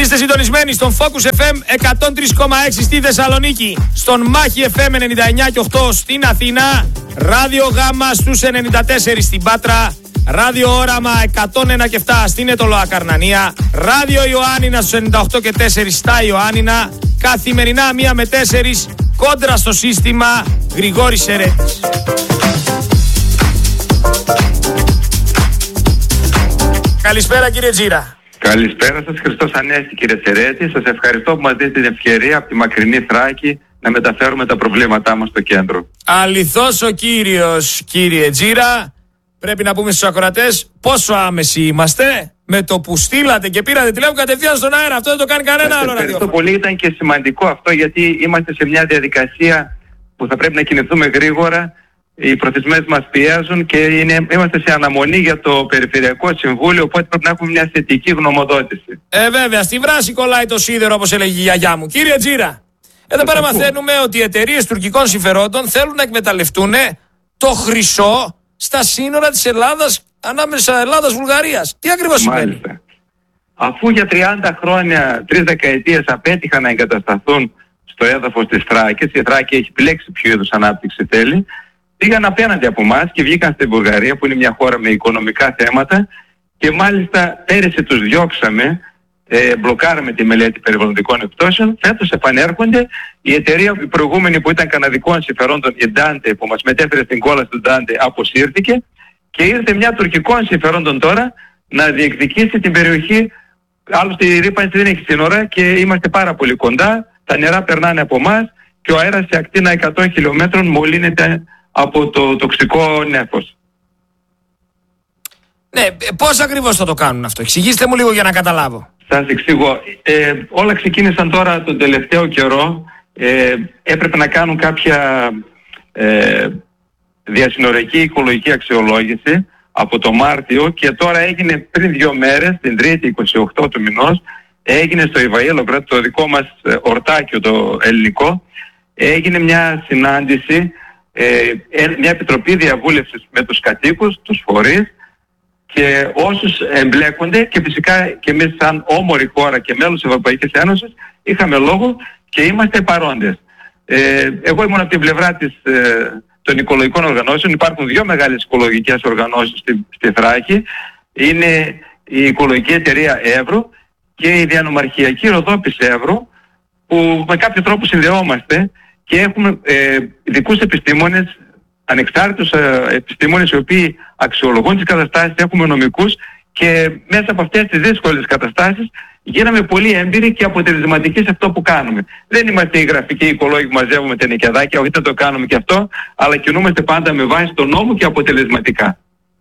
Είστε συντονισμένοι στον Focus FM 103,6 στη Θεσσαλονίκη, στον Μάχη FM 99,8 στην Αθήνα, Ράδιο Γάμα στους 94 στην Πάτρα, Ράδιο Όραμα 101,7 στην Αιτωλοακαρνανία, Ράδιο Ιωάννινα στους 98,4 στα Ιωάννινα, καθημερινά 1 με 4 κόντρα στο σύστημα Γρηγόρης Σερέτης. Καλησπέρα κύριε Τζίρα. Καλησπέρα σας, Χριστός Ανέστη κύριε Σερέτη. Σας ευχαριστώ που μας δίνετε την ευκαιρία από τη μακρινή Θράκη να μεταφέρουμε τα προβλήματά μας στο κέντρο. Αληθώς ο κύριος, κύριε Τζίρα. Πρέπει να πούμε στους ακροατές πόσο άμεση είμαστε. Με το που στείλατε και πήρατε τηλέφωνο κατευθείαν στον αέρα. Αυτό δεν το κάνει κανένα άλλο ραδιόφωνο. Ευχαριστώ πολύ. Ήταν και σημαντικό αυτό, γιατί είμαστε σε μια διαδικασία που θα πρέπει να κινηθούμε γρήγορα. Οι προθεσμίες μας πιέζουν και είμαστε σε αναμονή για το Περιφερειακό Συμβούλιο, οπότε πρέπει να έχουμε μια θετική γνωμοδότηση. Βέβαια, στη βράση κολλάει το σίδερο, όπως έλεγε η γιαγιά μου. Κύριε Τζίρα, εδώ πέρα μαθαίνουμε ότι οι εταιρείες τουρκικών συμφερόντων θέλουν να εκμεταλλευτούν το χρυσό στα σύνορα της Ελλάδας, ανάμεσα Ελλάδας-Βουλγαρίας. Τι ακριβώς σημαίνει? Αφού για 30 χρόνια, 3 δεκαετίες απέτυχαν να εγκατασταθούν στο έδαφος της Θράκης, η Θράκη έχει επιλέξει ποιο είδους ανάπτυξη θέλει, πήγαν απέναντι από εμάς και βγήκαν στην Βουλγαρία, που είναι μια χώρα με οικονομικά θέματα, και μάλιστα πέρυσι τους διώξαμε, μπλοκάραμε τη μελέτη περιβαλλοντικών επιπτώσεων. Φέτος επανέρχονται. Η εταιρεία η προηγούμενη που ήταν καναδικών συμφερόντων, η Dante, που μας μετέφερε στην κόλαση του Dante, αποσύρθηκε και ήρθε μια τουρκικών συμφερόντων τώρα να διεκδικήσει την περιοχή. Άλλωστε η ρύπανση δεν έχει σύνορα και είμαστε πάρα πολύ κοντά. Τα νερά περνάνε από εμάς και ο αέρας σε ακτίνα 100 χιλιόμετρων μολύνεται από το τοξικό νέφος. Ναι, πώς ακριβώς θα το κάνουν αυτό? Εξηγήστε μου λίγο για να καταλάβω. Σας εξηγώ. Όλα ξεκίνησαν τώρα τον τελευταίο καιρό. Έπρεπε να κάνουν κάποια διασυνοριακή οικολογική αξιολόγηση από το Μάρτιο και τώρα έγινε πριν 2 μέρες, την Τρίτη 28 του μηνός, έγινε στο Ιβαΐλογραντ, το δικό μας ορτάκιο το ελληνικό, έγινε μια συνάντηση, μια επιτροπή διαβούλευσης με τους κατοίκους, τους φορείς και όσους εμπλέκονται, και φυσικά και εμείς σαν όμορη χώρα και μέλος της Ευρωπαϊκής Ένωσης είχαμε λόγο και είμαστε παρόντες. Εγώ ήμουν από την πλευρά των οικολογικών οργανώσεων. Υπάρχουν 2 μεγάλες οικολογικές οργανώσεις στη Θράκη. Είναι η Οικολογική Εταιρεία Εύρου και η Διανομαρχιακή Ροδόπης Εύρου, που με κάποιο τρόπο συνδεόμαστε και έχουμε ειδικούς επιστήμονες, ανεξάρτητους επιστήμονες οι οποίοι αξιολογούν τις καταστάσεις, έχουμε νομικούς και μέσα από αυτές τις δύσκολες καταστάσεις γίναμε πολύ έμπειροι και αποτελεσματικοί σε αυτό που κάνουμε. Δεν είμαστε οι γραφικοί οικολόγοι που μαζεύουμε τα νοικιαδάκια, όχι θα το κάνουμε και αυτό, αλλά κινούμαστε πάντα με βάση τον νόμο και αποτελεσματικά.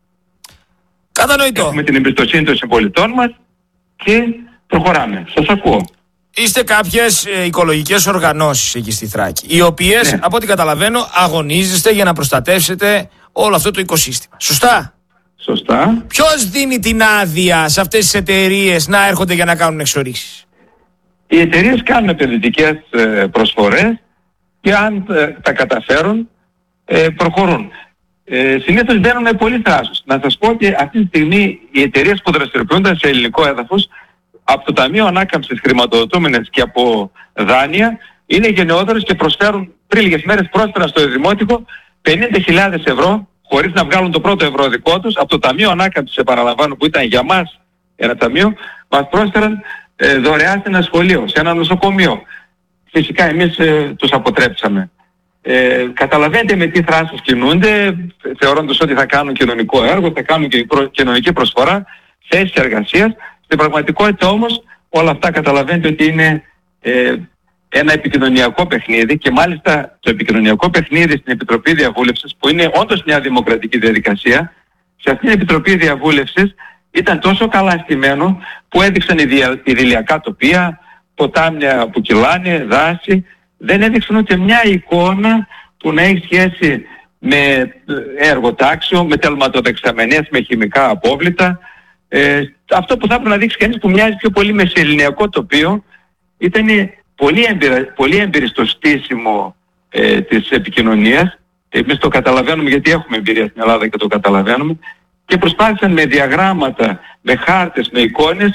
Κατανοητό. Έχουμε την εμπιστοσύνη των συμπολιτών μας και προχωράμε. Σας ακούω. Είστε κάποιες οικολογικές οργανώσεις εκεί στη Θράκη, οι οποίες, από ό,τι καταλαβαίνω, αγωνίζεστε για να προστατεύσετε όλο αυτό το οικοσύστημα. Σωστά? Σωστά. Ποιος δίνει την άδεια σε αυτές τις εταιρείες να έρχονται για να κάνουν εξορίξεις? Οι εταιρείες κάνουν επενδυτικές προσφορές και αν τα καταφέρουν προχωρούν. Συνήθως μπαίνουν με πολύ θράσος. Να σας πω ότι αυτή τη στιγμή οι εταιρείες που δραστηριοποιούνται σε ελληνικό έδαφος από το Ταμείο Ανάκαμψης χρηματοδοτούμενες και από δάνεια είναι γενναιόδορες και προσφέρουν πριν λίγες μέρες πρόσφερα στο Δημότικο 50.000 ευρώ χωρίς να βγάλουν το πρώτο ευρώ δικό τους. Από το Ταμείο Ανάκαμψης, επαναλαμβάνω, που ήταν για μας ένα ταμείο, μας πρόσφεραν δωρεάν σε ένα σχολείο, σε ένα νοσοκομείο. Φυσικά εμείς τους αποτρέψαμε. Καταλαβαίνετε με τι θράσος κινούνται, θεωρώντας ότι θα κάνουν κοινωνικό έργο, θα κάνουν και κοινωνική προσφορά, θέσεις εργασίας. Στην πραγματικότητα όμως όλα αυτά καταλαβαίνετε ότι είναι ένα επικοινωνιακό παιχνίδι και μάλιστα το επικοινωνιακό παιχνίδι στην Επιτροπή Διαβούλευσης, που είναι όντως μια δημοκρατική διαδικασία, σε αυτήν την Επιτροπή Διαβούλευσης ήταν τόσο καλά στημένο που έδειξαν ιδηλιακά τοπία, ποτάμια που κυλάνε, δάση, δεν έδειξαν ούτε μια εικόνα που να έχει σχέση με εργοτάξιο, με τελματοδεξαμενές, με χημικά απόβλητα. Αυτό που θα έπρεπε να δείξει κανείς που μοιάζει πιο πολύ με σεληνιακό τοπίο ήταν πολύ έμπειροι στο στήσιμο της επικοινωνίας. Εμείς το καταλαβαίνουμε γιατί έχουμε εμπειρία στην Ελλάδα και το καταλαβαίνουμε και προσπάθησαν με διαγράμματα, με χάρτες, με εικόνες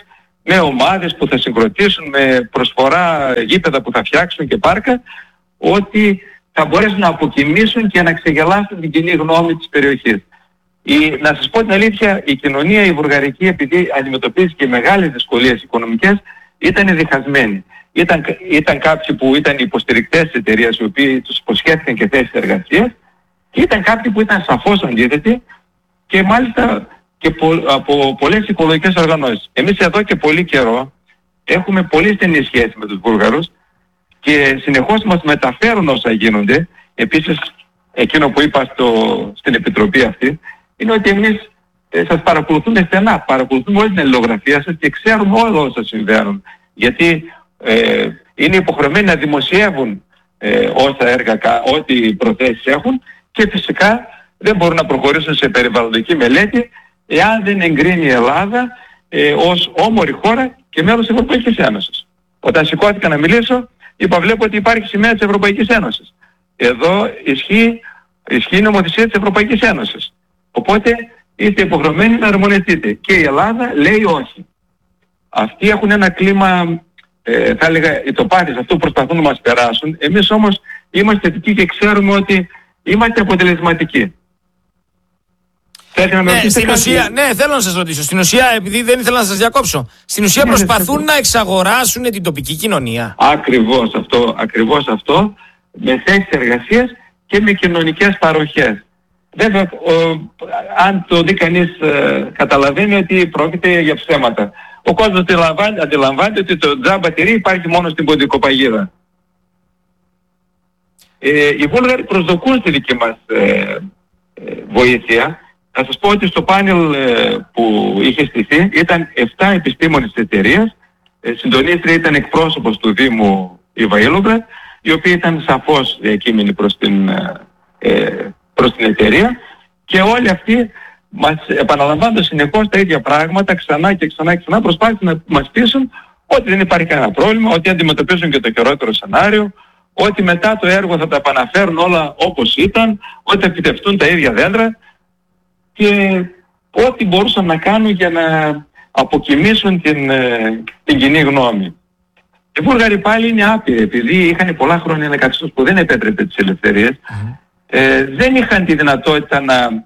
με ομάδες που θα συγκροτήσουν, με προσφορά γήπεδα που θα φτιάξουν και πάρκα, ότι θα μπορέσουν να αποκοιμήσουν και να ξεγελάσουν την κοινή γνώμη της περιοχής. Να σας πω την αλήθεια, η κοινωνία η βουλγαρική, επειδή αντιμετωπίζει και μεγάλες δυσκολίες οικονομικές, ήταν διχασμένη. Ήταν κάποιοι που ήταν υποστηρικτές της εταιρείας, οι οποίοι τους υποσχέθηκαν και θέσεις εργασίας, και ήταν κάποιοι που ήταν σαφώς αντίθετοι, και μάλιστα και από πολλές οικολογικές οργανώσεις. Εμείς εδώ και πολύ καιρό έχουμε πολύ στενή σχέση με τους Βούλγαρους και συνεχώς μας μεταφέρουν όσα γίνονται. Επίσης, εκείνο που είπα στην επιτροπή αυτή, είναι ότι εμείς σας παρακολουθούμε στενά, παρακολουθούμε όλη την αλληλογραφία σας και ξέρουμε όλα όσα συμβαίνουν. Γιατί είναι υποχρεωμένοι να δημοσιεύουν όσα έργα, ό,τι προθέσεις έχουν, και φυσικά δεν μπορούν να προχωρήσουν σε περιβαλλοντική μελέτη εάν δεν εγκρίνει η Ελλάδα ως όμορη χώρα και μέλος της Ευρωπαϊκής Ένωσης. Όταν σηκώθηκα να μιλήσω, είπα, βλέπω ότι υπάρχει σημαία της Ευρωπαϊκής Ένωσης. Εδώ ισχύει η νομοθεσία της Ευρωπαϊκής Ένωσης. Οπότε είστε υποχρεωμένοι να αρμονιστείτε. Και η Ελλάδα λέει όχι. Αυτοί έχουν ένα κλίμα, θα έλεγα, οι τοπάτες αυτό προσπαθούν να μας περάσουν. Εμείς όμως είμαστε θετικοί και ξέρουμε ότι είμαστε αποτελεσματικοί. Στην ουσία, θέλω να σας ρωτήσω. Στην ουσία, επειδή δεν ήθελα να σας διακόψω, στην ουσία προσπαθούν να εξαγοράσουν την τοπική κοινωνία. Ακριβώς αυτό, με θέσεις εργασίας και με κοινωνικές παροχές. Βέβαια, αν το δει κανείς, καταλαβαίνει ότι πρόκειται για ψέματα. Ο κόσμος αντιλαμβάνεται ότι το τζάμπα τυρί υπάρχει μόνο στην Ποντικοπαγίδα. Οι Βούλγαροι προσδοκούν στη δική μας βοήθεια. Θα σας πω ότι στο πάνελ που είχε στηθεί ήταν 7 επιστήμονες της εταιρείας. Συντονίστρια ήταν εκπρόσωπος του Δήμου Ιβαήλοβρα, οι οποίοι ήταν σαφώς διακείμενοι προς την εταιρεία, και όλοι αυτοί μας επαναλαμβάνοντας συνεχώς τα ίδια πράγματα ξανά και ξανά προσπάθησαν να μας πείσουν ότι δεν υπάρχει κανένα πρόβλημα, ότι αντιμετωπίζουν και το χειρότερο σενάριο, ότι μετά το έργο θα τα επαναφέρουν όλα όπως ήταν, ότι θα επιτευχθούν τα ίδια δέντρα, και ό,τι μπορούσαν να κάνουν για να αποκοιμήσουν την κοινή γνώμη. Οι Βούλγαροι πάλι είναι άπειροι, επειδή είχαν πολλά χρόνια ένα καθεστώς που δεν επέτρεπε τις ελευθερίες, δεν είχαν τη δυνατότητα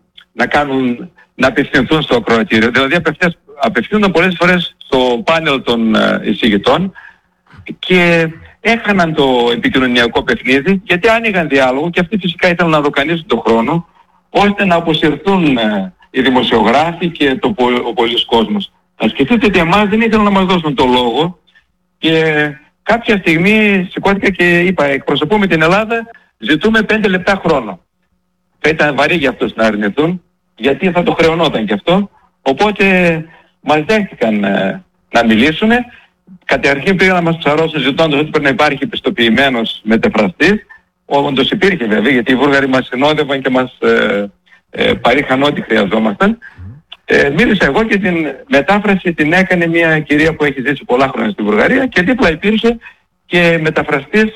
να απευθυνθούν στο ακροατήριο. Δηλαδή απευθύνονταν πολλές φορές στο πάνελ των εισηγητών και έχαναν το επικοινωνιακό παιχνίδι, γιατί άνοιγαν διάλογο και αυτοί φυσικά ήθελαν να δοκανίσουν τον χρόνο, ώστε να αποσυρθούν οι δημοσιογράφοι και ο πολύς κόσμος. Θα σκεφτείτε ότι εμάς δεν ήθελαν να μας δώσουν το λόγο, και κάποια στιγμή σηκώθηκα και είπα, εκπροσωπούμε την Ελλάδα, ζητούμε 5 λεπτά χρόνο. Θα ήταν βαρύ για αυτούς να αρνηθούν, γιατί θα το χρεωνόταν και αυτό. Οπότε μας δέχτηκαν να μιλήσουν. Καταρχήν πήγαν να μας ψαρώσουν ζητώντας ότι πρέπει να υπάρχει πιστοποιημένος μεταφραστής. Όντως υπήρχε βέβαια, γιατί οι Βούλγαροι μας συνόδευαν και μας παρήχαν ό,τι χρειαζόμασταν. Μίλησα εγώ και την μετάφραση την έκανε μια κυρία που έχει ζήσει πολλά χρόνια στην Βουλγαρία, και δίπλα υπήρχε και μεταφραστής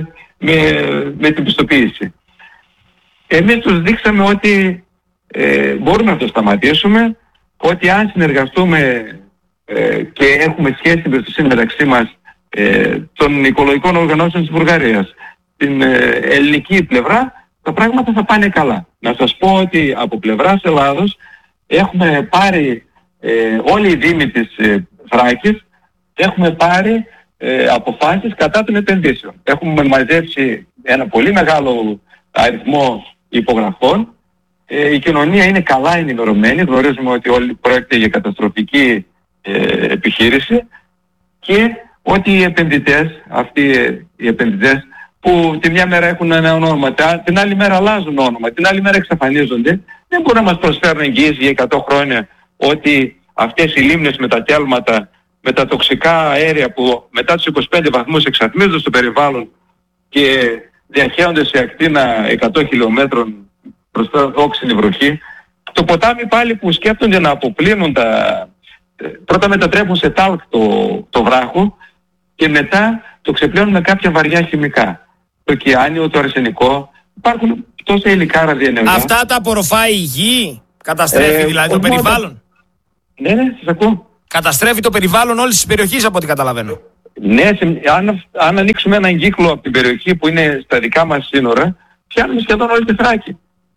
με την πιστοποίηση. Εμείς τους δείξαμε ότι μπορούμε να το σταματήσουμε, ότι αν συνεργαστούμε και έχουμε σχέση με εμπιστοσύνη μεταξύ μας των οικολογικών οργανώσεων της Βουλγαρίας, την ελληνική πλευρά, τα πράγματα θα πάνε καλά. Να σας πω ότι από πλευράς Ελλάδος έχουμε πάρει όλοι οι δήμοι της Θράκης, έχουμε πάρει αποφάσεις κατά των επενδύσεων. Έχουμε μαζέψει ένα πολύ μεγάλο αριθμό υπογραφών. Η κοινωνία είναι καλά ενημερωμένη, γνωρίζουμε ότι όλοι πρόκειται για καταστροφική επιχείρηση, και ότι οι επενδυτές, αυτοί οι επενδυτές που τη μια μέρα έχουν ένα όνομα, την άλλη μέρα αλλάζουν όνομα, την άλλη μέρα εξαφανίζονται, δεν μπορούν να μας προσφέρουν εγγύηση για 100 χρόνια ότι αυτές οι λίμνες με τα τέλματα, με τα τοξικά αέρια που μετά τους 25 βαθμούς εξατμίζονται στο περιβάλλον και διαχέονται σε ακτίνα 100 χιλιόμετρων προς τα όξινη βροχή. Το ποτάμι πάλι που σκέφτονται να αποπλύνουν πρώτα μετατρέπουν σε τάλκ το βράχο και μετά το ξεπλένουν με κάποια βαριά χημικά. Το κιάνιο, το αρσενικό, υπάρχουν τόσα υλικά ραδιενεργά. Αυτά τα απορροφάει η γη, καταστρέφει δηλαδή το περιβάλλον. Ναι, σας ακούω. Καταστρέφει το περιβάλλον όλης της περιοχής από ό,τι καταλαβαίνω. Ναι, αν ανοίξουμε έναν κύκλο από την περιοχή που είναι στα δικά μας σύνορα, πιάνουμε σχεδόν όλη τη Θράκη.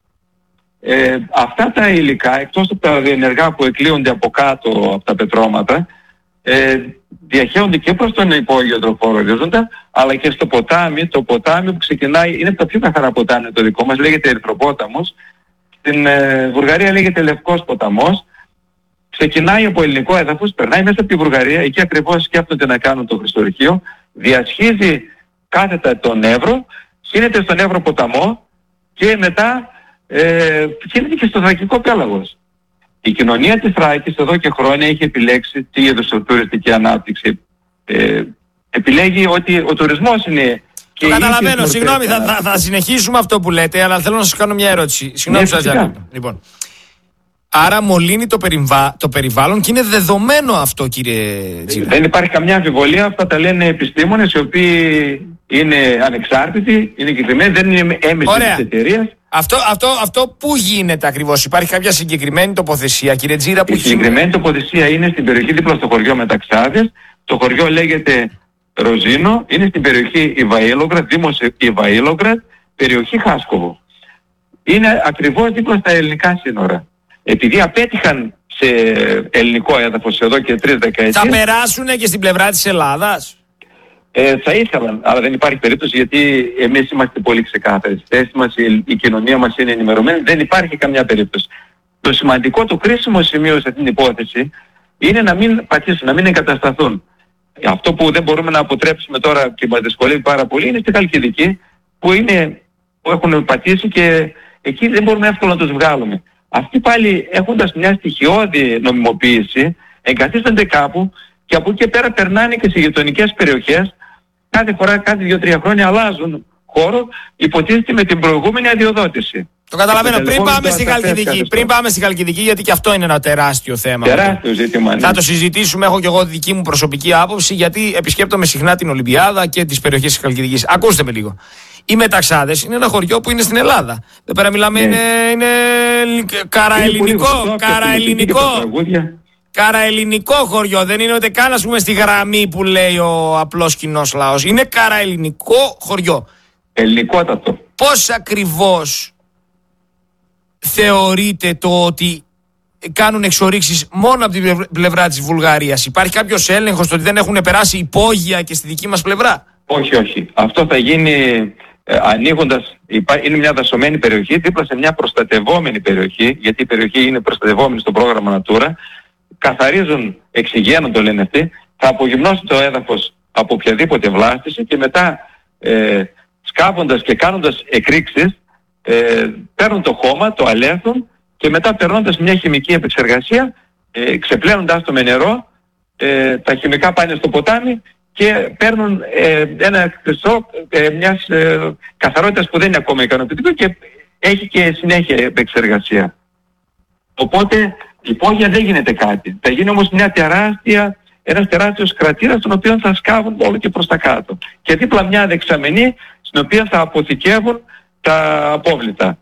Αυτά τα υλικά, εκτός από τα διενεργά που εκλείονται από κάτω από τα πετρώματα, διαχέονται και προς τον υπόγειο τροχώρο ορίζοντα, αλλά και στο ποτάμι. Το ποτάμι που ξεκινάει, είναι από τα πιο καθαρά ποτάμια το δικό μας, λέγεται Ερυθροπόταμος. Στην Βουλγαρία λέγεται Λευκός ποταμός. Ξεκινάει από ελληνικό έδαφος, περνάει μέσα από τη Βουλγαρία, εκεί ακριβώς σκέφτονται να κάνουν το Χριστορυχείο, διασχίζει κάθετα τον Εύρο, γίνεται στον Εύρο ποταμό και μετά γίνεται και στο Θρακικό πέλαγος. Η κοινωνία της Θράκης εδώ και χρόνια έχει επιλέξει τι είδους τουριστική ανάπτυξη. Επιλέγει ότι ο τουρισμός είναι... Το καταλαβαίνω, συγγνώμη, θα συνεχίσουμε αυτό που λέτε, αλλά θέλω να σας κάνω μια ερώτηση. Συγγνώμη που σας διακόπτω. Λοιπόν, άρα μολύνει το περιβάλλον και είναι δεδομένο αυτό, κύριε Τζίρα. Δεν υπάρχει καμιά αμφιβολία, αυτά τα λένε επιστήμονες οι οποίοι είναι ανεξάρτητοι, είναι εγκεκριμένοι, δεν είναι έμεση της εταιρείας. Αυτό πού γίνεται ακριβώς, υπάρχει κάποια συγκεκριμένη τοποθεσία, κύριε Τζίρα? Η συγκεκριμένη τοποθεσία είναι στην περιοχή δίπλα στο χωριό Μεταξάδες. Το χωριό λέγεται Ροζίνο, είναι στην περιοχή Ιβαήλογραντ, δήμος Ιβαήλογραντ, περιοχή Χάσκοβο. Είναι ακριβώς δίπλα στα ελληνικά σύνορα. Επειδή απέτυχαν σε ελληνικό έδαφος εδώ και 3 δεκαετίες... Θα περάσουν και στην πλευρά της Ελλάδας? Θα ήθελαν, αλλά δεν υπάρχει περίπτωση, γιατί εμείς είμαστε πολύ ξεκάθαροι. Στη θέση μας, η κοινωνία μας είναι ενημερωμένη, δεν υπάρχει καμιά περίπτωση. Το σημαντικό, το κρίσιμο σημείο σε αυτήν την υπόθεση είναι να μην πατήσουν, να μην εγκατασταθούν. Αυτό που δεν μπορούμε να αποτρέψουμε τώρα και μας δυσκολεύει πάρα πολύ είναι στη Χαλκιδική, που έχουν πατήσει και εκεί δεν μπορούμε εύκολα να τους βγάλουμε. Αυτοί πάλι, έχοντας μια στοιχειώδη νομιμοποίηση, εγκαθίστανται κάπου και από εκεί και πέρα περνάνε και σε γειτονικές περιοχές. Κάθε φορά, κάθε 2-3 χρόνια αλλάζουν χώρο, υποτίθεται με την προηγούμενη αδειοδότηση. Το καταλαβαίνω. Πριν πάμε στη Χαλκιδική, γιατί και αυτό είναι ένα τεράστιο θέμα. Τεράστιο ζήτημα. Ναι. Θα το συζητήσουμε. Έχω και εγώ δική μου προσωπική άποψη, γιατί επισκέπτομαι συχνά την Ολυμπιάδα και τις περιοχές της Χαλκιδικής. Ακούστε με λίγο. Οι Μεταξάδες είναι ένα χωριό που είναι στην Ελλάδα. Εδώ πέρα μιλάμε, είναι καραελληνικό χωριό. Δεν είναι ούτε καν, ας πούμε, στη γραμμή που λέει ο απλός κοινός λαός. Είναι καραελληνικό χωριό. Ελληνικότατο. Πώς ακριβώς θεωρείτε το ότι κάνουν εξορίξεις μόνο από την πλευρά της Βουλγαρίας? Υπάρχει κάποιος έλεγχος το ότι δεν έχουν περάσει υπόγεια και στη δική μας πλευρά? Όχι. Αυτό θα γίνει ανοίγοντας, είναι μια δασωμένη περιοχή δίπλα σε μια προστατευόμενη περιοχή, γιατί η περιοχή είναι προστατευόμενη στο πρόγραμμα Natura. Καθαρίζουν, εξηγένουν το λένε αυτοί, θα απογυμνώσει το έδαφος από οποιαδήποτε βλάστηση και μετά σκάβοντας και κάνοντας εκρήξεις, παίρνουν το χώμα, το αλέθουν και μετά περνώντας μια χημική επεξεργασία, ξεπλένοντας το με νερό, τα χημικά πάνε στο ποτάμι και παίρνουν ένα χρυσό μιας καθαρότητας που δεν είναι ακόμα ικανοποιητικό και έχει και συνέχεια επεξεργασία. Οπότε υπόγεια δεν γίνεται κάτι. Θα γίνει όμως ένας τεράστιος κρατήρας, τον οποίο θα σκάβουν όλο και προς τα κάτω. Και δίπλα μια δεξαμενή στην οποία θα αποθηκεύουν τα απόβλητα.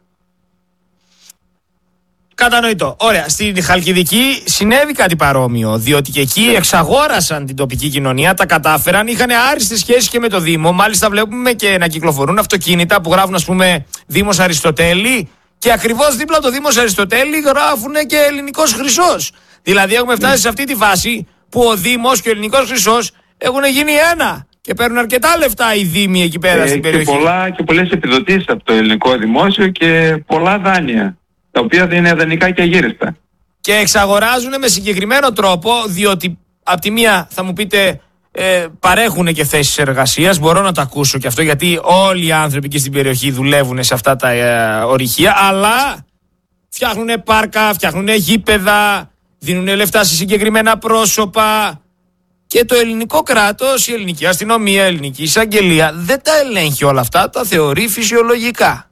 Κατανοητό. Ωραία. Στην Χαλκιδική συνέβη κάτι παρόμοιο, διότι και εκεί εξαγόρασαν την τοπική κοινωνία, τα κατάφεραν, είχαν άριστες σχέσεις και με το Δήμο. Μάλιστα βλέπουμε και να κυκλοφορούν αυτοκίνητα που γράφουν, ας πούμε, Δήμος Αριστοτέλη, και ακριβώς δίπλα το Δήμος Αριστοτέλη γράφουν και Ελληνικός Χρυσός. Δηλαδή έχουμε φτάσει σε αυτή τη φάση που ο Δήμος και ο Ελληνικός Χρυσός έχουν γίνει ένα και παίρνουν αρκετά λεφτά οι Δήμοι εκεί πέρα στην περιοχή. Και πολλές επιδοτήσεις από το ελληνικό δημόσιο και πολλά δάνεια, τα οποία δεν είναι δανεικά και αγύριστα. Και εξαγοράζουν με συγκεκριμένο τρόπο, διότι από τη μία θα μου πείτε παρέχουν και θέσεις εργασίας, μπορώ να το ακούσω και αυτό, γιατί όλοι οι άνθρωποι εκεί στην περιοχή δουλεύουν σε αυτά τα ορυχεία, αλλά φτιάχνουν πάρκα, φτιάχνουν γήπεδα, δίνουν λεφτά σε συγκεκριμένα πρόσωπα και το ελληνικό κράτος, η ελληνική αστυνομία, η ελληνική εισαγγελία δεν τα ελέγχει όλα αυτά, τα θεωρεί φυσιολογικά.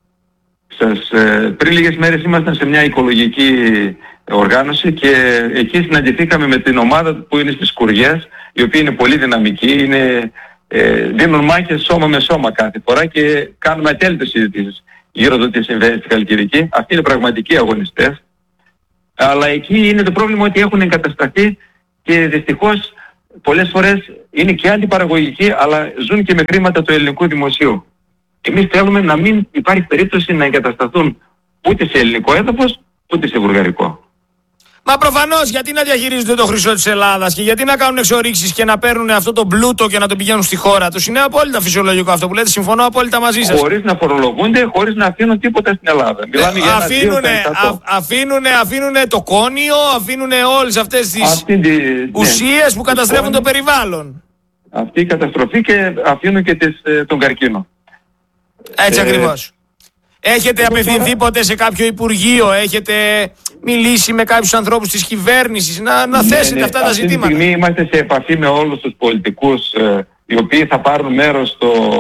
Πριν λίγες μέρες ήμασταν σε μια οικολογική οργάνωση και εκεί συναντηθήκαμε με την ομάδα που είναι στις Σκουριές, οι οποίοι είναι πολύ δυναμικοί, δίνουν μάχες σώμα με σώμα κάθε φορά και κάνουμε ατέλειωτες συζητήσεις γύρω το τι συμβαίνει στη Χαλκιδική. Αυτοί είναι πραγματικοί αγωνιστές. Αλλά εκεί είναι το πρόβλημα ότι έχουν εγκατασταθεί και δυστυχώς πολλές φορές είναι και αντιπαραγωγικοί, αλλά ζουν και με χρήματα του ελληνικού δημοσίου. Εμείς θέλουμε να μην υπάρχει περίπτωση να εγκατασταθούν ούτε σε ελληνικό έδαφος, ούτε σε βουλγαρικό. Μα προφανώς, γιατί να διαχειρίζονται το χρυσό της Ελλάδας και γιατί να κάνουν εξορίξεις και να παίρνουν αυτό το πλούτο και να το πηγαίνουν στη χώρα τους? Είναι απόλυτα φυσιολογικό αυτό που λέτε, συμφωνώ απόλυτα μαζί σας. Χωρίς να φορολογούνται, χωρίς να αφήνουν τίποτα στην Ελλάδα. Μιλάμε για αφήνουνε το κόνιο, αφήνουνε όλες αυτές τις ουσίες που καταστρέφουν το περιβάλλον. Αυτή η καταστροφή, και αφήνουν και τον καρκίνο. Έτσι ακριβώς. Έχετε απευθυνθεί ποτέ σε κάποιο υπουργείο, έχετε μιλήσει με κάποιους ανθρώπους της κυβέρνησης να θέσετε αυτά τα ζητήματα? Αυτή τη στιγμή είμαστε σε επαφή με όλους τους πολιτικούς οι οποίοι θα πάρουν μέρος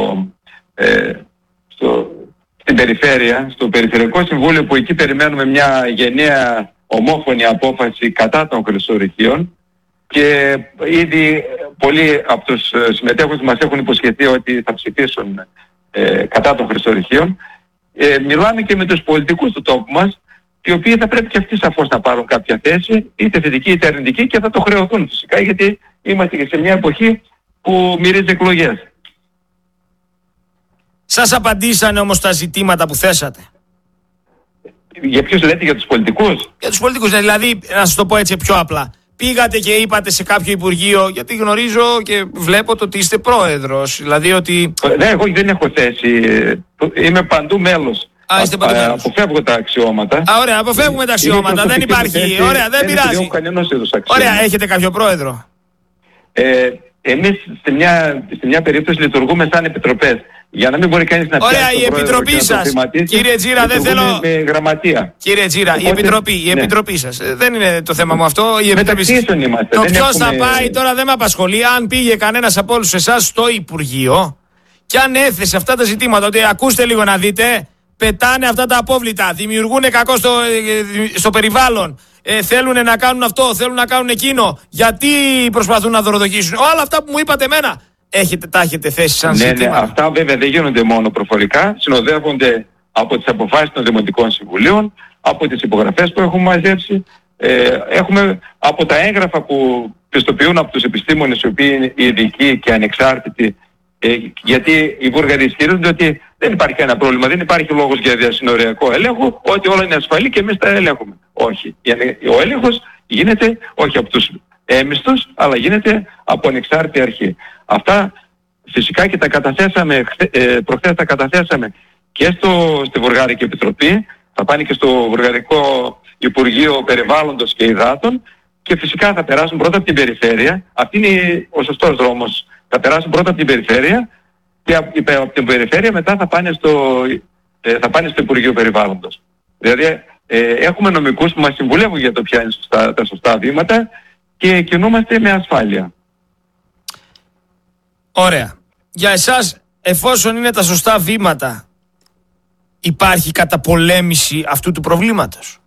στην περιφέρεια, στο Περιφερειακό Συμβούλιο, που εκεί περιμένουμε μια γενναία ομόφωνη απόφαση κατά των χρυσορυχείων, και ήδη πολλοί από τους συμμετέχοντες μας έχουν υποσχεθεί ότι θα ψηφίσουν κατά των χρυσορυχείων. Μιλάμε και με τους πολιτικούς του τόπου μας, οι οποίοι θα πρέπει και αυτοί σαφώς να πάρουν κάποια θέση, είτε θετική είτε αρνητική, και θα το χρεωθούν φυσικά, γιατί είμαστε και σε μια εποχή που μυρίζει εκλογές. Σας απαντήσανε όμως τα ζητήματα που θέσατε? Για ποιους λέτε, για τους πολιτικούς? Για τους πολιτικούς, δηλαδή, να σας το πω έτσι πιο απλά. Πήγατε και είπατε σε κάποιο υπουργείο, γιατί γνωρίζω και βλέπω το ότι είστε πρόεδρος, δηλαδή ότι... Ναι, εγώ δεν έχω θέση, είμαι παντού μέλος. Αποφεύγω τα αξιώματα. Ωραία, αποφεύγουμε τα αξιώματα, δεν υπάρχει, ωραία, δεν πειράζει. Ωραία, έχετε κάποιο πρόεδρο? Εμείς σε μια περίπτωση λειτουργούμε σαν επιτροπές. Για να μην μπορεί κανείς να πιάσει. Ωραία, η επιτροπή σας, κύριε Τζίρα, δεν θέλω... με γραμματεία. Κύριε Τζίρα, οπότε, η επιτροπή σας, δεν είναι το θέμα μου αυτό. Η μεταξύ των είμαστε. Το ποιος θα πάει τώρα δεν με απασχολεί. Αν πήγε κανένας από όλους εσάς στο Υπουργείο και αν έθεσε αυτά τα ζητήματα, ότι ακούστε λίγο να δείτε, πετάνε αυτά τα απόβλητα, δημιουργούν κακό στο περιβάλλον, θέλουν να κάνουν αυτό, θέλουν να κάνουν εκείνο, γιατί προσπαθούν να δωροδοκίσουν, όλα αυτά που μου είπατε εμένα, τα έχετε θέσει σαν ζήτημα? Ναι, αυτά βέβαια δεν γίνονται μόνο προφορικά, συνοδεύονται από τις αποφάσεις των Δημοτικών Συμβουλίων, από τις υπογραφές που έχουμε μαζέψει, έχουμε από τα έγγραφα που πιστοποιούν από τους επιστήμονες, οι οποίοι είναι ειδικοί και ανεξάρτητοι, γιατί οι Βούλγαροι ισχυρίζονται ότι δεν υπάρχει κανένα πρόβλημα, δεν υπάρχει λόγος για διασυνοριακό έλεγχο, ότι όλα είναι ασφαλή και εμείς τα ελέγχουμε. Όχι. Ο έλεγχος γίνεται όχι από τους έμιστους, αλλά γίνεται από ανεξάρτητη αρχή. Αυτά φυσικά και τα καταθέσαμε, προχθές τα καταθέσαμε και στη Βουλγαρική Επιτροπή, θα πάνε και στο Βουλγαρικό Υπουργείο Περιβάλλοντος και Υδάτων, και φυσικά θα περάσουν πρώτα από την περιφέρεια. Αυτή είναι ο σωστός δρόμος. Θα περάσουν πρώτα από την περιφέρεια και από την περιφέρεια μετά θα πάνε στο Υπουργείο Περιβάλλοντος. Δηλαδή έχουμε νομικούς που μας συμβουλεύουν για το ποια είναι τα σωστά βήματα και κινούμαστε με ασφάλεια. Ωραία. Για εσάς, εφόσον είναι τα σωστά βήματα, υπάρχει καταπολέμηση αυτού του προβλήματος?